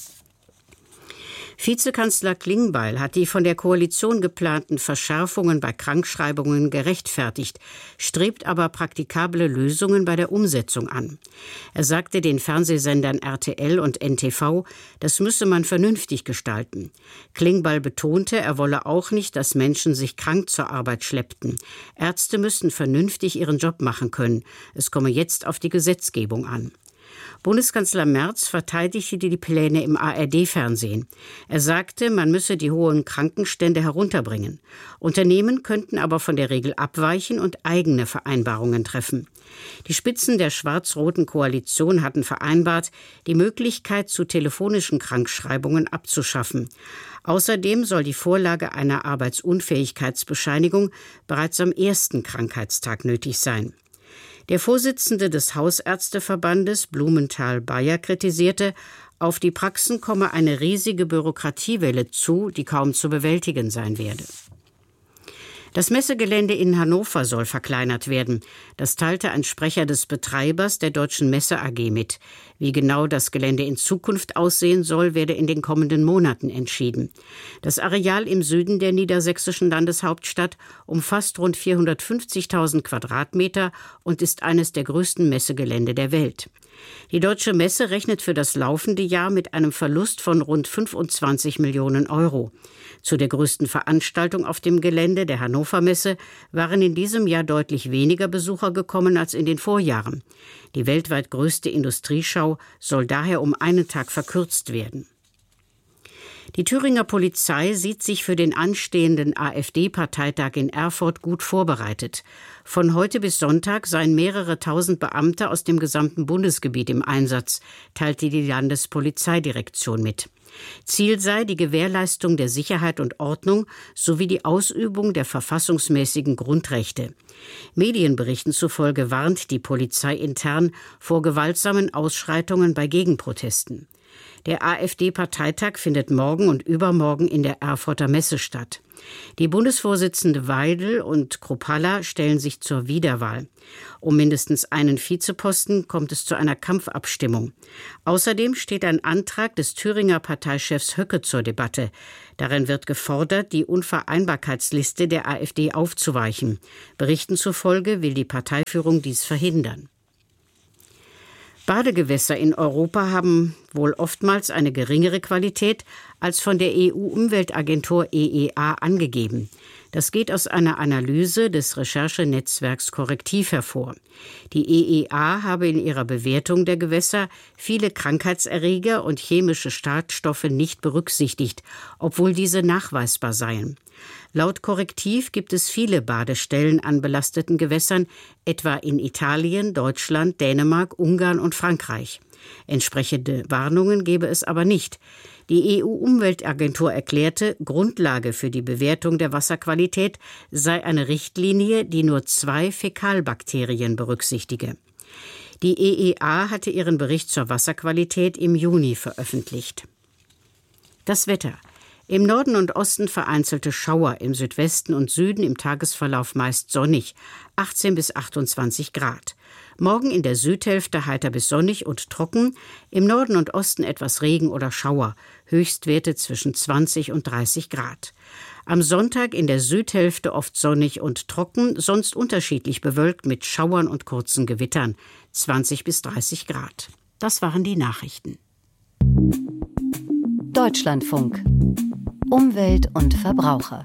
Vizekanzler Klingbeil hat die von der Koalition geplanten Verschärfungen bei Krankschreibungen gerechtfertigt, strebt aber praktikable Lösungen bei der Umsetzung an. Er sagte den Fernsehsendern RTL und NTV, das müsse man vernünftig gestalten. Klingbeil betonte, er wolle auch nicht, dass Menschen sich krank zur Arbeit schleppten. Ärzte müssten vernünftig ihren Job machen können. Es komme jetzt auf die Gesetzgebung an. Bundeskanzler Merz verteidigte die Pläne im ARD-Fernsehen. Er sagte, man müsse die hohen Krankenstände herunterbringen. Unternehmen könnten aber von der Regel abweichen und eigene Vereinbarungen treffen. Die Spitzen der schwarz-roten Koalition hatten vereinbart, die Möglichkeit zu telefonischen Krankschreibungen abzuschaffen. Außerdem soll die Vorlage einer Arbeitsunfähigkeitsbescheinigung bereits am ersten Krankheitstag nötig sein. Der Vorsitzende des Hausärzteverbandes Blumenthal-Bayer kritisierte, auf die Praxen komme eine riesige Bürokratiewelle zu, die kaum zu bewältigen sein werde. Das Messegelände in Hannover soll verkleinert werden. Das teilte ein Sprecher des Betreibers der Deutschen Messe AG mit. Wie genau das Gelände in Zukunft aussehen soll, werde in den kommenden Monaten entschieden. Das Areal im Süden der niedersächsischen Landeshauptstadt umfasst rund 450.000 Quadratmeter und ist eines der größten Messegelände der Welt. Die Deutsche Messe rechnet für das laufende Jahr mit einem Verlust von rund 25 Millionen Euro. Zu der größten Veranstaltung auf dem Gelände, der Hannover Messe, waren in diesem Jahr deutlich weniger Besucher gekommen als in den Vorjahren. Die weltweit größte Industrieschau soll daher um einen Tag verkürzt werden. Die Thüringer Polizei sieht sich für den anstehenden AfD-Parteitag in Erfurt gut vorbereitet. Von heute bis Sonntag seien mehrere tausend Beamte aus dem gesamten Bundesgebiet im Einsatz, teilte die Landespolizeidirektion mit. Ziel sei die Gewährleistung der Sicherheit und Ordnung sowie die Ausübung der verfassungsmäßigen Grundrechte. Medienberichten zufolge warnt die Polizei intern vor gewaltsamen Ausschreitungen bei Gegenprotesten. Der AfD-Parteitag findet morgen und übermorgen in der Erfurter Messe statt. Die Bundesvorsitzende Weidel und Kruppalla stellen sich zur Wiederwahl. Um mindestens einen Vizeposten kommt es zu einer Kampfabstimmung. Außerdem steht ein Antrag des Thüringer Parteichefs Höcke zur Debatte. Darin wird gefordert, die Unvereinbarkeitsliste der AfD aufzuweichen. Berichten zufolge will die Parteiführung dies verhindern. Badegewässer in Europa haben wohl oftmals eine geringere Qualität als von der EU-Umweltagentur EEA angegeben. Das geht aus einer Analyse des Recherchenetzwerks Korrektiv hervor. Die EEA habe in ihrer Bewertung der Gewässer viele Krankheitserreger und chemische Schadstoffe nicht berücksichtigt, obwohl diese nachweisbar seien. Laut Korrektiv gibt es viele Badestellen an belasteten Gewässern, etwa in Italien, Deutschland, Dänemark, Ungarn und Frankreich. Entsprechende Warnungen gebe es aber nicht. Die EU-Umweltagentur erklärte, Grundlage für die Bewertung der Wasserqualität sei eine Richtlinie, die nur 2 Fäkalbakterien berücksichtige. Die EEA hatte ihren Bericht zur Wasserqualität im Juni veröffentlicht. Das Wetter. Im Norden und Osten vereinzelte Schauer, im Südwesten und Süden im Tagesverlauf meist sonnig, 18 bis 28 Grad. Morgen in der Südhälfte heiter bis sonnig und trocken, im Norden und Osten etwas Regen oder Schauer, Höchstwerte zwischen 20 und 30 Grad. Am Sonntag in der Südhälfte oft sonnig und trocken, sonst unterschiedlich bewölkt mit Schauern und kurzen Gewittern, 20 bis 30 Grad. Das waren die Nachrichten. Deutschlandfunk. Umwelt und Verbraucher.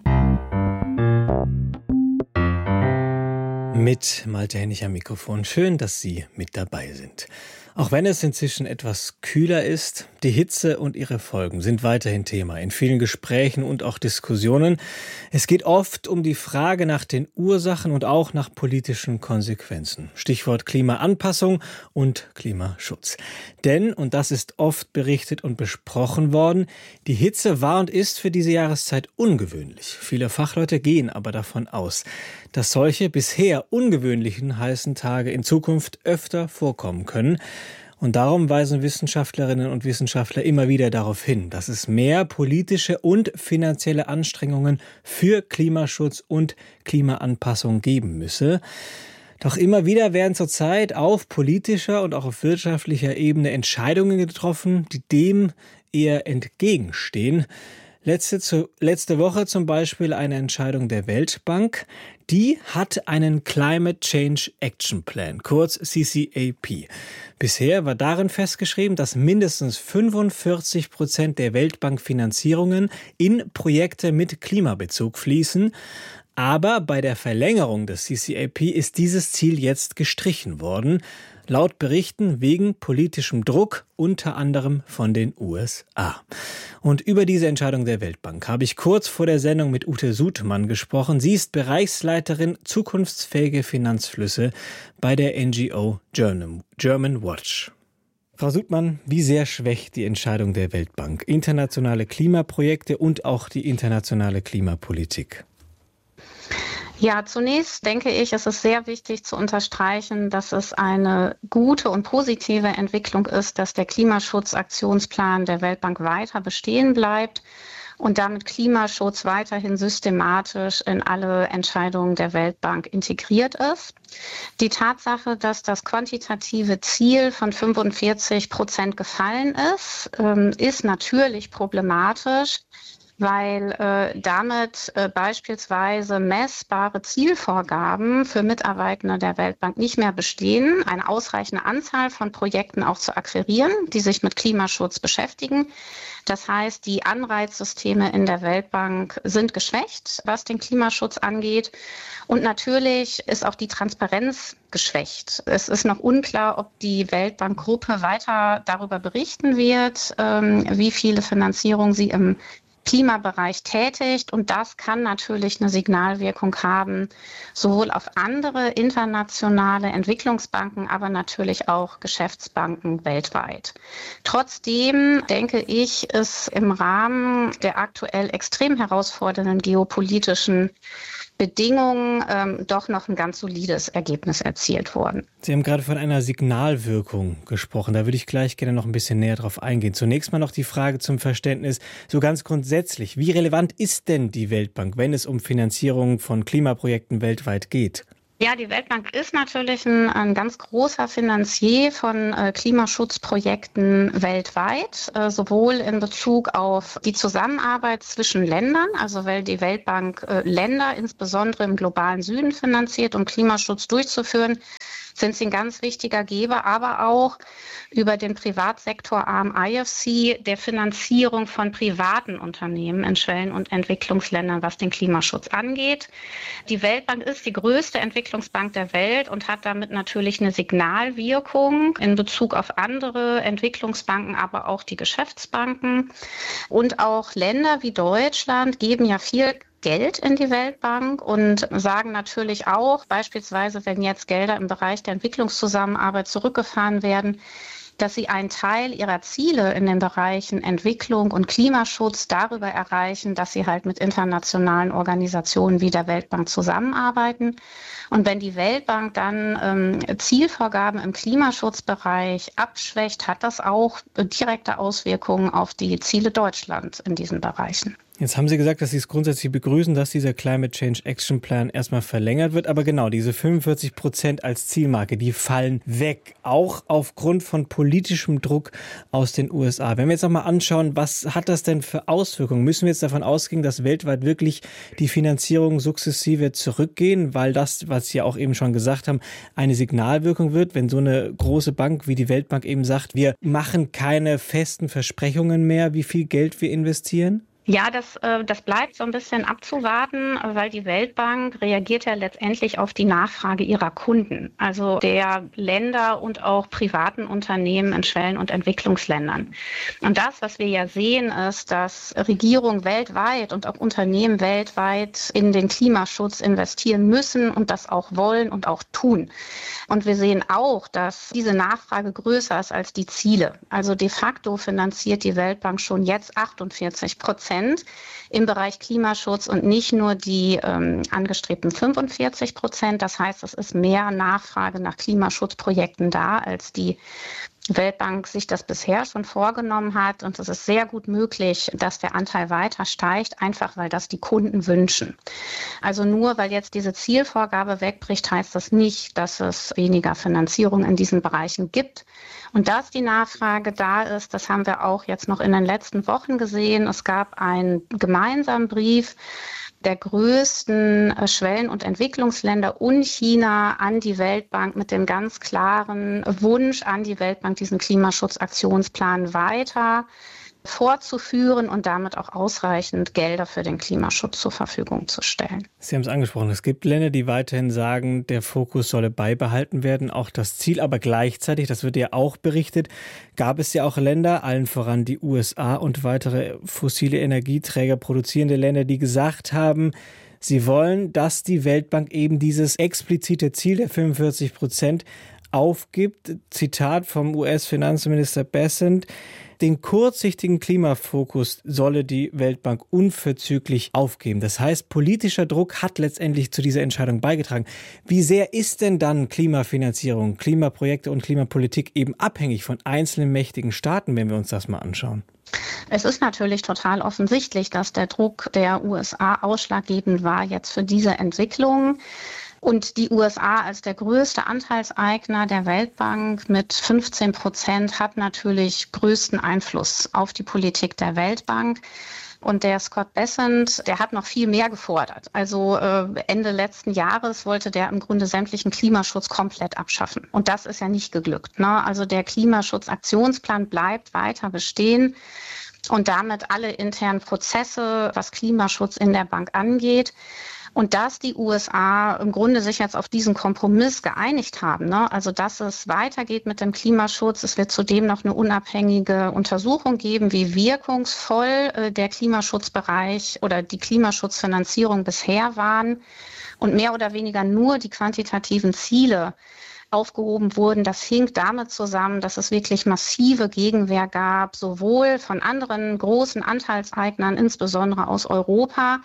Mit Malte Hennig am Mikrofon. Schön, dass Sie mit dabei sind. Auch wenn es inzwischen etwas kühler ist, die Hitze und ihre Folgen sind weiterhin Thema in vielen Gesprächen und auch Diskussionen. Es geht oft um die Frage nach den Ursachen und auch nach politischen Konsequenzen. Stichwort Klimaanpassung und Klimaschutz. Denn, und das ist oft berichtet und besprochen worden, die Hitze war und ist für diese Jahreszeit ungewöhnlich. Viele Fachleute gehen aber davon aus, dass solche bisher ungewöhnlichen heißen Tage in Zukunft öfter vorkommen können. Und darum weisen Wissenschaftlerinnen und Wissenschaftler immer wieder darauf hin, dass es mehr politische und finanzielle Anstrengungen für Klimaschutz und Klimaanpassung geben müsse. Doch immer wieder werden zurzeit auf politischer und auch auf wirtschaftlicher Ebene Entscheidungen getroffen, die dem eher entgegenstehen. Letzte Woche zum Beispiel eine Entscheidung der Weltbank. Die hat einen Climate Change Action Plan, kurz CCAP. Bisher war darin festgeschrieben, dass mindestens 45% der Weltbankfinanzierungen in Projekte mit Klimabezug fließen. Aber bei der Verlängerung des CCAP ist dieses Ziel jetzt gestrichen worden. Laut Berichten wegen politischem Druck, unter anderem von den USA. Und über diese Entscheidung der Weltbank habe ich kurz vor der Sendung mit Ute Sudmann gesprochen. Sie ist Bereichsleiterin Zukunftsfähige Finanzflüsse bei der NGO German Watch. Frau Sudmann, wie sehr schwächt die Entscheidung der Weltbank internationale Klimaprojekte und auch die internationale Klimapolitik? Ja, zunächst denke ich, es ist sehr wichtig zu unterstreichen, dass es eine gute und positive Entwicklung ist, dass der Klimaschutzaktionsplan der Weltbank weiter bestehen bleibt. und damit Klimaschutz weiterhin systematisch in alle Entscheidungen der Weltbank integriert ist. Die Tatsache, dass das quantitative Ziel von 45% gefallen ist natürlich problematisch, weil damit beispielsweise messbare Zielvorgaben für Mitarbeitende der Weltbank nicht mehr bestehen, eine ausreichende Anzahl von Projekten auch zu akquirieren, die sich mit Klimaschutz beschäftigen. Das heißt, die Anreizsysteme in der Weltbank sind geschwächt, was den Klimaschutz angeht. Und natürlich ist auch die Transparenz geschwächt. Es ist noch unklar, ob die Weltbankgruppe weiter darüber berichten wird, wie viele Finanzierungen sie im Klimabereich tätigt. Und das kann natürlich eine Signalwirkung haben, sowohl auf andere internationale Entwicklungsbanken, aber natürlich auch Geschäftsbanken weltweit. Trotzdem denke ich, ist im Rahmen der aktuell extrem herausfordernden geopolitischen Bedingungen doch noch ein ganz solides Ergebnis erzielt worden. Sie haben gerade von einer Signalwirkung gesprochen. Da würde ich gleich gerne noch ein bisschen näher drauf eingehen. Zunächst mal noch die Frage zum Verständnis, so ganz grundsätzlich. Wie relevant ist denn die Weltbank, wenn es um Finanzierung von Klimaprojekten weltweit geht? Ja, die Weltbank ist natürlich ein ganz großer Finanzier von Klimaschutzprojekten weltweit, sowohl in Bezug auf die Zusammenarbeit zwischen Ländern, also weil die Weltbank Länder insbesondere im globalen Süden finanziert, um Klimaschutz durchzuführen, sind sie ein ganz wichtiger Geber, aber auch über den Privatsektorarm IFC der Finanzierung von privaten Unternehmen in Schwellen- und Entwicklungsländern, was den Klimaschutz angeht. Die Weltbank ist die größte Entwicklungsbank der Welt und hat damit natürlich eine Signalwirkung in Bezug auf andere Entwicklungsbanken, aber auch die Geschäftsbanken. Und auch Länder wie Deutschland geben ja viel Geld in die Weltbank und sagen natürlich auch, beispielsweise wenn jetzt Gelder im Bereich der Entwicklungszusammenarbeit zurückgefahren werden, dass sie einen Teil ihrer Ziele in den Bereichen Entwicklung und Klimaschutz darüber erreichen, dass sie halt mit internationalen Organisationen wie der Weltbank zusammenarbeiten. Und wenn die Weltbank dann Zielvorgaben im Klimaschutzbereich abschwächt, hat das auch direkte Auswirkungen auf die Ziele Deutschlands in diesen Bereichen. Jetzt haben Sie gesagt, dass Sie es grundsätzlich begrüßen, dass dieser Climate Change Action Plan erstmal verlängert wird. Aber genau, diese 45% als Zielmarke, die fallen weg. Auch aufgrund von politischem Druck aus den USA. Wenn wir jetzt nochmal anschauen, was hat das denn für Auswirkungen? Müssen wir jetzt davon ausgehen, dass weltweit wirklich die Finanzierung sukzessive zurückgehen? Weil das, was Sie auch eben schon gesagt haben, eine Signalwirkung wird, wenn so eine große Bank wie die Weltbank eben sagt, wir machen keine festen Versprechungen mehr, wie viel Geld wir investieren? Ja, das bleibt so ein bisschen abzuwarten, weil die Weltbank reagiert ja letztendlich auf die Nachfrage ihrer Kunden, also der Länder und auch privaten Unternehmen in Schwellen- und Entwicklungsländern. Und das, was wir ja sehen, ist, dass Regierungen weltweit und auch Unternehmen weltweit in den Klimaschutz investieren müssen und das auch wollen und auch tun. Und wir sehen auch, dass diese Nachfrage größer ist als die Ziele. Also de facto finanziert die Weltbank schon jetzt 48% im Bereich Klimaschutz und nicht nur die angestrebten 45%. Das heißt, es ist mehr Nachfrage nach Klimaschutzprojekten da, als die Weltbank sich das bisher schon vorgenommen hat. Und es ist sehr gut möglich, dass der Anteil weiter steigt, einfach weil das die Kunden wünschen. Also nur weil jetzt diese Zielvorgabe wegbricht, heißt das nicht, dass es weniger Finanzierung in diesen Bereichen gibt. Und dass die Nachfrage da ist, das haben wir auch jetzt noch in den letzten Wochen gesehen. Es gab einen gemeinsamen Brief der größten Schwellen- und Entwicklungsländer und China an die Weltbank mit dem ganz klaren Wunsch an die Weltbank, diesen Klimaschutzaktionsplan weiter fortzuführen und damit auch ausreichend Gelder für den Klimaschutz zur Verfügung zu stellen. Sie haben es angesprochen, es gibt Länder, die weiterhin sagen, der Fokus solle beibehalten werden, auch das Ziel, aber gleichzeitig, das wird ja auch berichtet, gab es ja auch Länder, allen voran die USA und weitere fossile Energieträger produzierende Länder, die gesagt haben, sie wollen, dass die Weltbank eben dieses explizite Ziel der 45% aufgibt. Zitat vom US-Finanzminister Bessent: Den kurzsichtigen Klimafokus solle die Weltbank unverzüglich aufgeben. Das heißt, politischer Druck hat letztendlich zu dieser Entscheidung beigetragen. Wie sehr ist denn dann Klimafinanzierung, Klimaprojekte und Klimapolitik eben abhängig von einzelnen mächtigen Staaten, wenn wir uns das mal anschauen? Es ist natürlich total offensichtlich, dass der Druck der USA ausschlaggebend war jetzt für diese Entwicklung. Und die USA als der größte Anteilseigner der Weltbank mit 15% hat natürlich größten Einfluss auf die Politik der Weltbank. Und der Scott Bessent, der hat noch viel mehr gefordert. Also Ende letzten Jahres wollte der im Grunde sämtlichen Klimaschutz komplett abschaffen. Und das ist ja nicht geglückt, ne? Also der Klimaschutzaktionsplan bleibt weiter bestehen und damit alle internen Prozesse, was Klimaschutz in der Bank angeht. Und dass die USA im Grunde sich jetzt auf diesen Kompromiss geeinigt haben, ne? Also dass es weitergeht mit dem Klimaschutz. Es wird zudem noch eine unabhängige Untersuchung geben, wie wirkungsvoll der Klimaschutzbereich oder die Klimaschutzfinanzierung bisher waren und mehr oder weniger nur die quantitativen Ziele aufgehoben wurden. Das hing damit zusammen, dass es wirklich massive Gegenwehr gab, sowohl von anderen großen Anteilseignern, insbesondere aus Europa,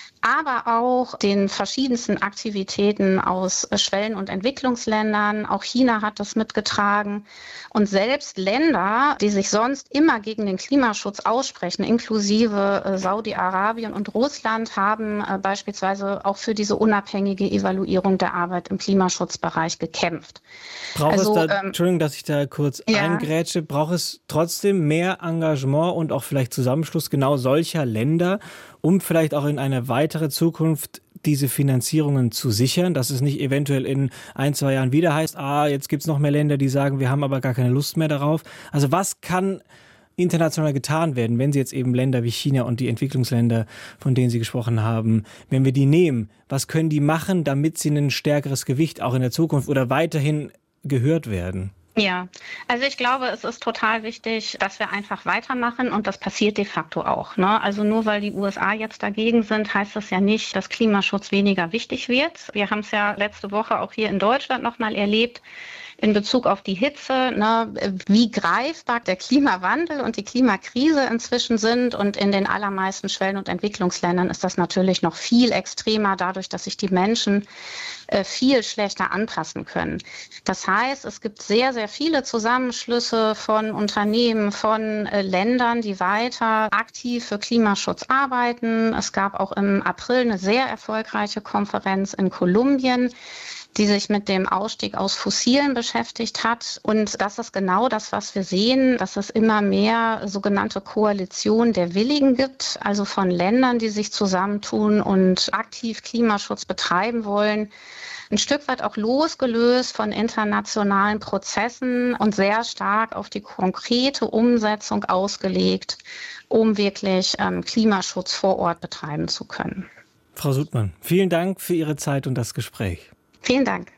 aber auch den verschiedensten Aktivitäten aus Schwellen- und Entwicklungsländern. Auch China hat das mitgetragen. Und selbst Länder, die sich sonst immer gegen den Klimaschutz aussprechen, inklusive Saudi-Arabien und Russland, haben beispielsweise auch für diese unabhängige Evaluierung der Arbeit im Klimaschutzbereich gekämpft. Entschuldigung, dass ich da kurz eingrätsche, braucht es trotzdem mehr Engagement und auch vielleicht Zusammenschluss genau solcher Länder, um vielleicht auch in eine weitere Zukunft diese Finanzierungen zu sichern, dass es nicht eventuell in 1-2 Jahren wieder heißt, jetzt gibt es noch mehr Länder, die sagen, wir haben aber gar keine Lust mehr darauf. Also was kann international getan werden, wenn Sie jetzt eben Länder wie China und die Entwicklungsländer, von denen Sie gesprochen haben, wenn wir die nehmen, was können die machen, damit sie ein stärkeres Gewicht auch in der Zukunft oder weiterhin gehört werden? Ja, also ich glaube, es ist total wichtig, dass wir einfach weitermachen und das passiert de facto auch, ne? Also nur weil die USA jetzt dagegen sind, heißt das ja nicht, dass Klimaschutz weniger wichtig wird. Wir haben es ja letzte Woche auch hier in Deutschland nochmal erlebt, in Bezug auf die Hitze, ne, wie greifbar der Klimawandel und die Klimakrise inzwischen sind. Und in den allermeisten Schwellen- und Entwicklungsländern ist das natürlich noch viel extremer, dadurch, dass sich die Menschen viel schlechter anpassen können. Das heißt, es gibt sehr, sehr viele Zusammenschlüsse von Unternehmen, von Ländern, die weiter aktiv für Klimaschutz arbeiten. Es gab auch im April eine sehr erfolgreiche Konferenz in Kolumbien, die sich mit dem Ausstieg aus Fossilen beschäftigt hat. Und das ist genau das, was wir sehen, dass es immer mehr sogenannte Koalitionen der Willigen gibt, also von Ländern, die sich zusammentun und aktiv Klimaschutz betreiben wollen. Ein Stück weit auch losgelöst von internationalen Prozessen und sehr stark auf die konkrete Umsetzung ausgelegt, um wirklich Klimaschutz vor Ort betreiben zu können. Frau Sudmann, vielen Dank für Ihre Zeit und das Gespräch. Vielen Dank.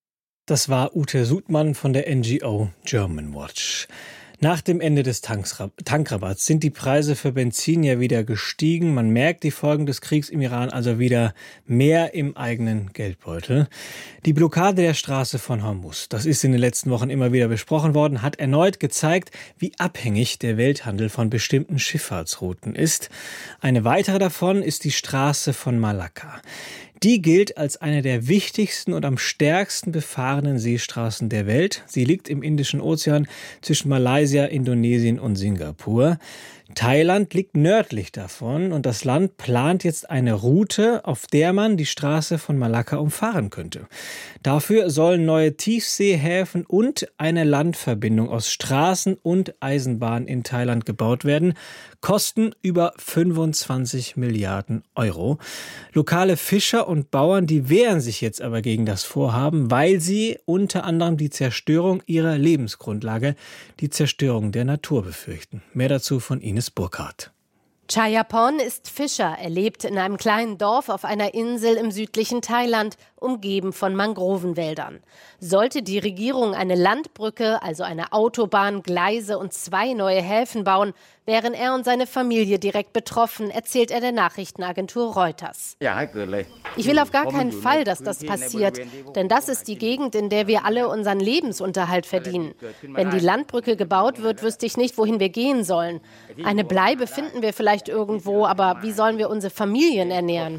Das war Ute Sudmann von der NGO Germanwatch. Nach dem Ende des Tankrabatts sind die Preise für Benzin ja wieder gestiegen. Man merkt die Folgen des Kriegs im Iran also wieder mehr im eigenen Geldbeutel. Die Blockade der Straße von Hormuz, das ist in den letzten Wochen immer wieder besprochen worden, hat erneut gezeigt, wie abhängig der Welthandel von bestimmten Schifffahrtsrouten ist. Eine weitere davon ist die Straße von Malakka. Die gilt als eine der wichtigsten und am stärksten befahrenen Seestraßen der Welt. Sie liegt im Indischen Ozean zwischen Malaysia, Indonesien und Singapur. Thailand liegt nördlich davon und das Land plant jetzt eine Route, auf der man die Straße von Malakka umfahren könnte. Dafür sollen neue Tiefseehäfen und eine Landverbindung aus Straßen und Eisenbahn in Thailand gebaut werden. Kosten über 25 Milliarden Euro. Lokale Fischer und Bauern, die wehren sich jetzt aber gegen das Vorhaben, weil sie unter anderem die Zerstörung ihrer Lebensgrundlage, die Zerstörung der Natur befürchten. Mehr dazu von Ines Burkhardt. Chayapon ist Fischer. Er lebt in einem kleinen Dorf auf einer Insel im südlichen Thailand umgeben von Mangrovenwäldern. Sollte die Regierung eine Landbrücke, also eine Autobahn, Gleise und 2 neue Häfen bauen, wären er und seine Familie direkt betroffen, erzählt er der Nachrichtenagentur Reuters. Ich will auf gar keinen Fall, dass das passiert, denn das ist die Gegend, in der wir alle unseren Lebensunterhalt verdienen. Wenn die Landbrücke gebaut wird, wüsste ich nicht, wohin wir gehen sollen. Eine Bleibe finden wir vielleicht irgendwo, aber wie sollen wir unsere Familien ernähren?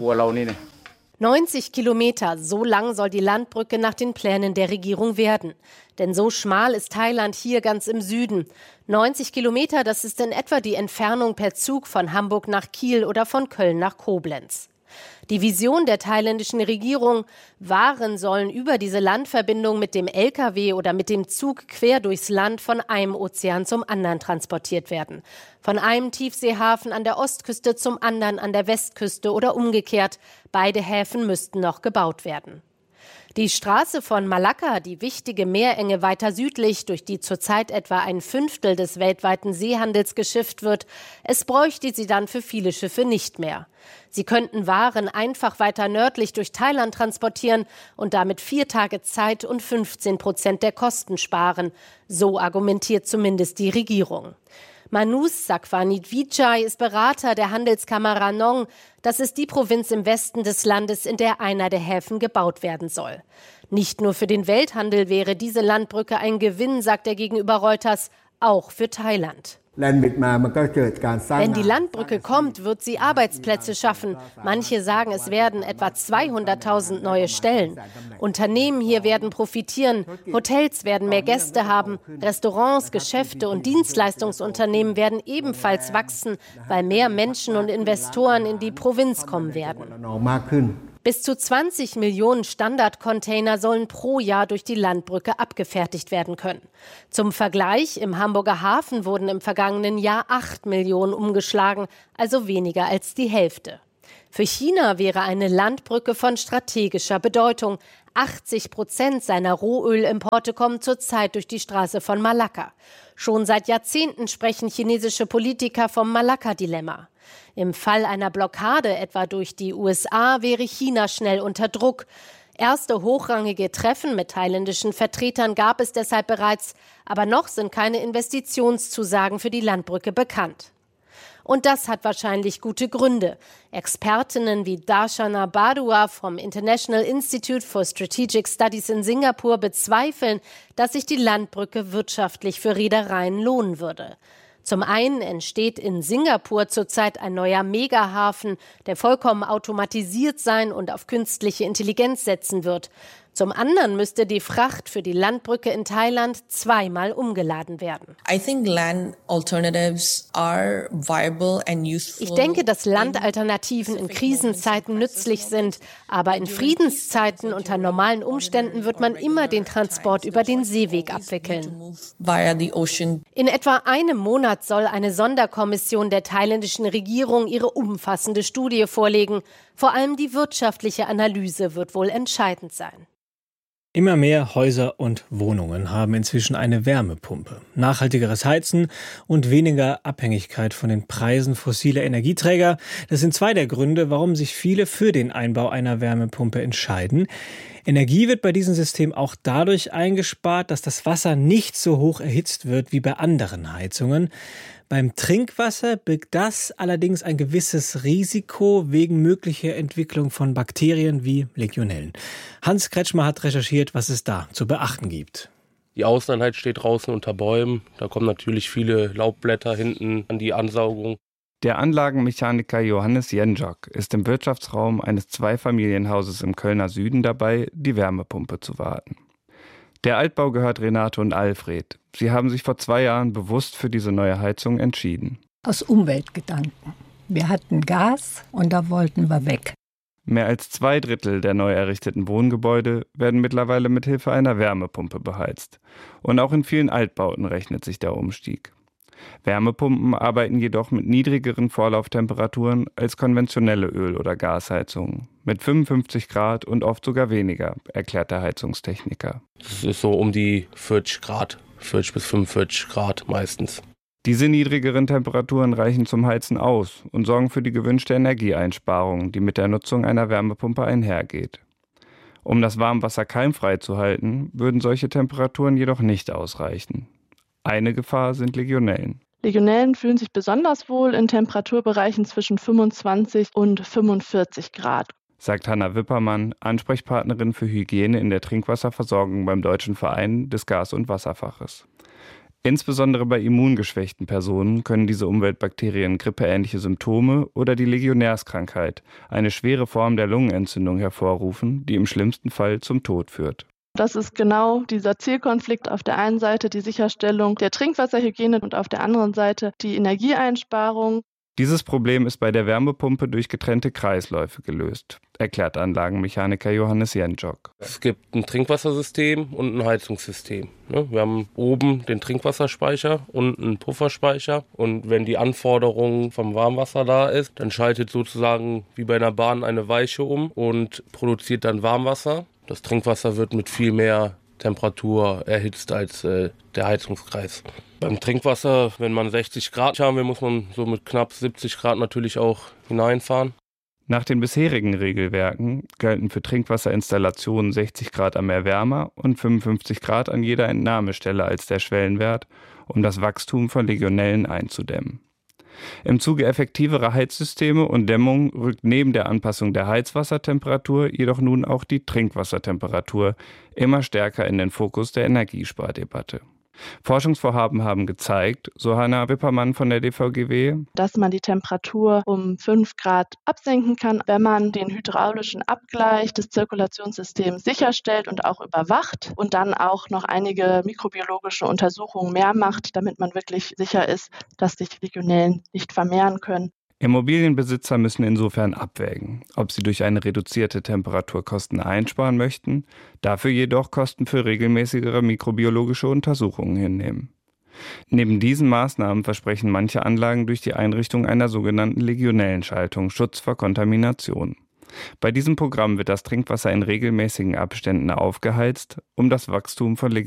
90 Kilometer, so lang soll die Landbrücke nach den Plänen der Regierung werden. Denn so schmal ist Thailand hier ganz im Süden. 90 Kilometer, das ist in etwa die Entfernung per Zug von Hamburg nach Kiel oder von Köln nach Koblenz. Die Vision der thailändischen Regierung: Waren sollen über diese Landverbindung mit dem LKW oder mit dem Zug quer durchs Land von einem Ozean zum anderen transportiert werden. Von einem Tiefseehafen an der Ostküste zum anderen an der Westküste oder umgekehrt. Beide Häfen müssten noch gebaut werden. Die Straße von Malakka, die wichtige Meerenge weiter südlich, durch die zurzeit etwa 1/5 des weltweiten Seehandels geschifft wird, es bräuchte sie dann für viele Schiffe nicht mehr. Sie könnten Waren einfach weiter nördlich durch Thailand transportieren und damit 4 Tage Zeit und 15% der Kosten sparen. So argumentiert zumindest die Regierung. Manus Sakwanidvijay ist Berater der Handelskammer Ranong. Das ist die Provinz im Westen des Landes, in der einer der Häfen gebaut werden soll. Nicht nur für den Welthandel wäre diese Landbrücke ein Gewinn, sagt er gegenüber Reuters, auch für Thailand. Wenn die Landbrücke kommt, wird sie Arbeitsplätze schaffen. Manche sagen, es werden etwa 200.000 neue Stellen. Unternehmen hier werden profitieren, Hotels werden mehr Gäste haben, Restaurants, Geschäfte und Dienstleistungsunternehmen werden ebenfalls wachsen, weil mehr Menschen und Investoren in die Provinz kommen werden. Bis zu 20 Millionen Standardcontainer sollen pro Jahr durch die Landbrücke abgefertigt werden können. Zum Vergleich, im Hamburger Hafen wurden im vergangenen Jahr 8 Millionen umgeschlagen, also weniger als die Hälfte. Für China wäre eine Landbrücke von strategischer Bedeutung. 80% seiner Rohölimporte kommen zurzeit durch die Straße von Malakka. Schon seit Jahrzehnten sprechen chinesische Politiker vom Malakka-Dilemma. Im Fall einer Blockade, etwa durch die USA, wäre China schnell unter Druck. Erste hochrangige Treffen mit thailändischen Vertretern gab es deshalb bereits, aber noch sind keine Investitionszusagen für die Landbrücke bekannt. Und das hat wahrscheinlich gute Gründe. Expertinnen wie Darshana Badua vom International Institute for Strategic Studies in Singapur bezweifeln, dass sich die Landbrücke wirtschaftlich für Reedereien lohnen würde. Zum einen entsteht in Singapur zurzeit ein neuer Megahafen, der vollkommen automatisiert sein und auf künstliche Intelligenz setzen wird. Zum anderen müsste die Fracht für die Landbrücke in Thailand 2-mal umgeladen werden. Ich denke, dass Landalternativen in Krisenzeiten nützlich sind. Aber in Friedenszeiten unter normalen Umständen wird man immer den Transport über den Seeweg abwickeln. In etwa einem Monat soll eine Sonderkommission der thailändischen Regierung ihre umfassende Studie vorlegen. Vor allem die wirtschaftliche Analyse wird wohl entscheidend sein. Immer mehr Häuser und Wohnungen haben inzwischen eine Wärmepumpe. Nachhaltigeres Heizen und weniger Abhängigkeit von den Preisen fossiler Energieträger. Das sind 2 der Gründe, warum sich viele für den Einbau einer Wärmepumpe entscheiden. Energie wird bei diesem System auch dadurch eingespart, dass das Wasser nicht so hoch erhitzt wird wie bei anderen Heizungen. Beim Trinkwasser birgt das allerdings ein gewisses Risiko wegen möglicher Entwicklung von Bakterien wie Legionellen. Hans Kretschmer hat recherchiert, was es da zu beachten gibt. Die Außeneinheit steht draußen unter Bäumen. Da kommen natürlich viele Laubblätter hinten an die Ansaugung. Der Anlagenmechaniker Johannes Jenjak ist im Wirtschaftsraum eines Zweifamilienhauses im Kölner Süden dabei, die Wärmepumpe zu warten. Der Altbau gehört Renate und Alfred. Sie haben sich vor 2 Jahren bewusst für diese neue Heizung entschieden. Aus Umweltgedanken. Wir hatten Gas und da wollten wir weg. Mehr als 2/3 der neu errichteten Wohngebäude werden mittlerweile mit Hilfe einer Wärmepumpe beheizt. Und auch in vielen Altbauten rechnet sich der Umstieg. Wärmepumpen arbeiten jedoch mit niedrigeren Vorlauftemperaturen als konventionelle Öl- oder Gasheizungen. Mit 55 Grad und oft sogar weniger, erklärt der Heizungstechniker. Es ist so um die 40 Grad, 40 bis 45 Grad meistens. Diese niedrigeren Temperaturen reichen zum Heizen aus und sorgen für die gewünschte Energieeinsparung, die mit der Nutzung einer Wärmepumpe einhergeht. Um das Warmwasser keimfrei zu halten, würden solche Temperaturen jedoch nicht ausreichen. Eine Gefahr sind Legionellen. Legionellen fühlen sich besonders wohl in Temperaturbereichen zwischen 25 und 45 Grad. Sagt Hanna Wippermann, Ansprechpartnerin für Hygiene in der Trinkwasserversorgung beim Deutschen Verein des Gas- und Wasserfaches. Insbesondere bei immungeschwächten Personen können diese Umweltbakterien grippeähnliche Symptome oder die Legionärskrankheit, eine schwere Form der Lungenentzündung, hervorrufen, die im schlimmsten Fall zum Tod führt. Das ist genau dieser Zielkonflikt. Auf der einen Seite die Sicherstellung der Trinkwasserhygiene und auf der anderen Seite die Energieeinsparung. Dieses Problem ist bei der Wärmepumpe durch getrennte Kreisläufe gelöst, erklärt Anlagenmechaniker Johannes Jentschok. Es gibt ein Trinkwassersystem und ein Heizungssystem. Wir haben oben den Trinkwasserspeicher und einen Pufferspeicher. Und wenn die Anforderung vom Warmwasser da ist, dann schaltet sozusagen wie bei einer Bahn eine Weiche um und produziert dann Warmwasser. Das Trinkwasser wird mit viel mehr Temperatur erhitzt als der Heizungskreis. Beim Trinkwasser, wenn man 60 Grad haben will, muss man so mit knapp 70 Grad natürlich auch hineinfahren. Nach den bisherigen Regelwerken gelten für Trinkwasserinstallationen 60 Grad am Erwärmer und 55 Grad an jeder Entnahmestelle als der Schwellenwert, um das Wachstum von Legionellen einzudämmen. Im Zuge effektiverer Heizsysteme und Dämmung rückt neben der Anpassung der Heizwassertemperatur jedoch nun auch die Trinkwassertemperatur immer stärker in den Fokus der Energiespardebatte. Forschungsvorhaben haben gezeigt, so Hanna Wippermann von der DVGW, dass man die Temperatur um 5 Grad absenken kann, wenn man den hydraulischen Abgleich des Zirkulationssystems sicherstellt und auch überwacht und dann auch noch einige mikrobiologische Untersuchungen mehr macht, damit man wirklich sicher ist, dass sich Legionellen nicht vermehren können. Immobilienbesitzer müssen insofern abwägen, ob sie durch eine reduzierte Temperatur Kosten einsparen möchten, dafür jedoch Kosten für regelmäßigere mikrobiologische Untersuchungen hinnehmen. Neben diesen Maßnahmen versprechen manche Anlagen durch die Einrichtung einer sogenannten Legionellenschaltung Schutz vor Kontamination. Bei diesem Programm wird das Trinkwasser in regelmäßigen Abständen aufgeheizt, um das Wachstum von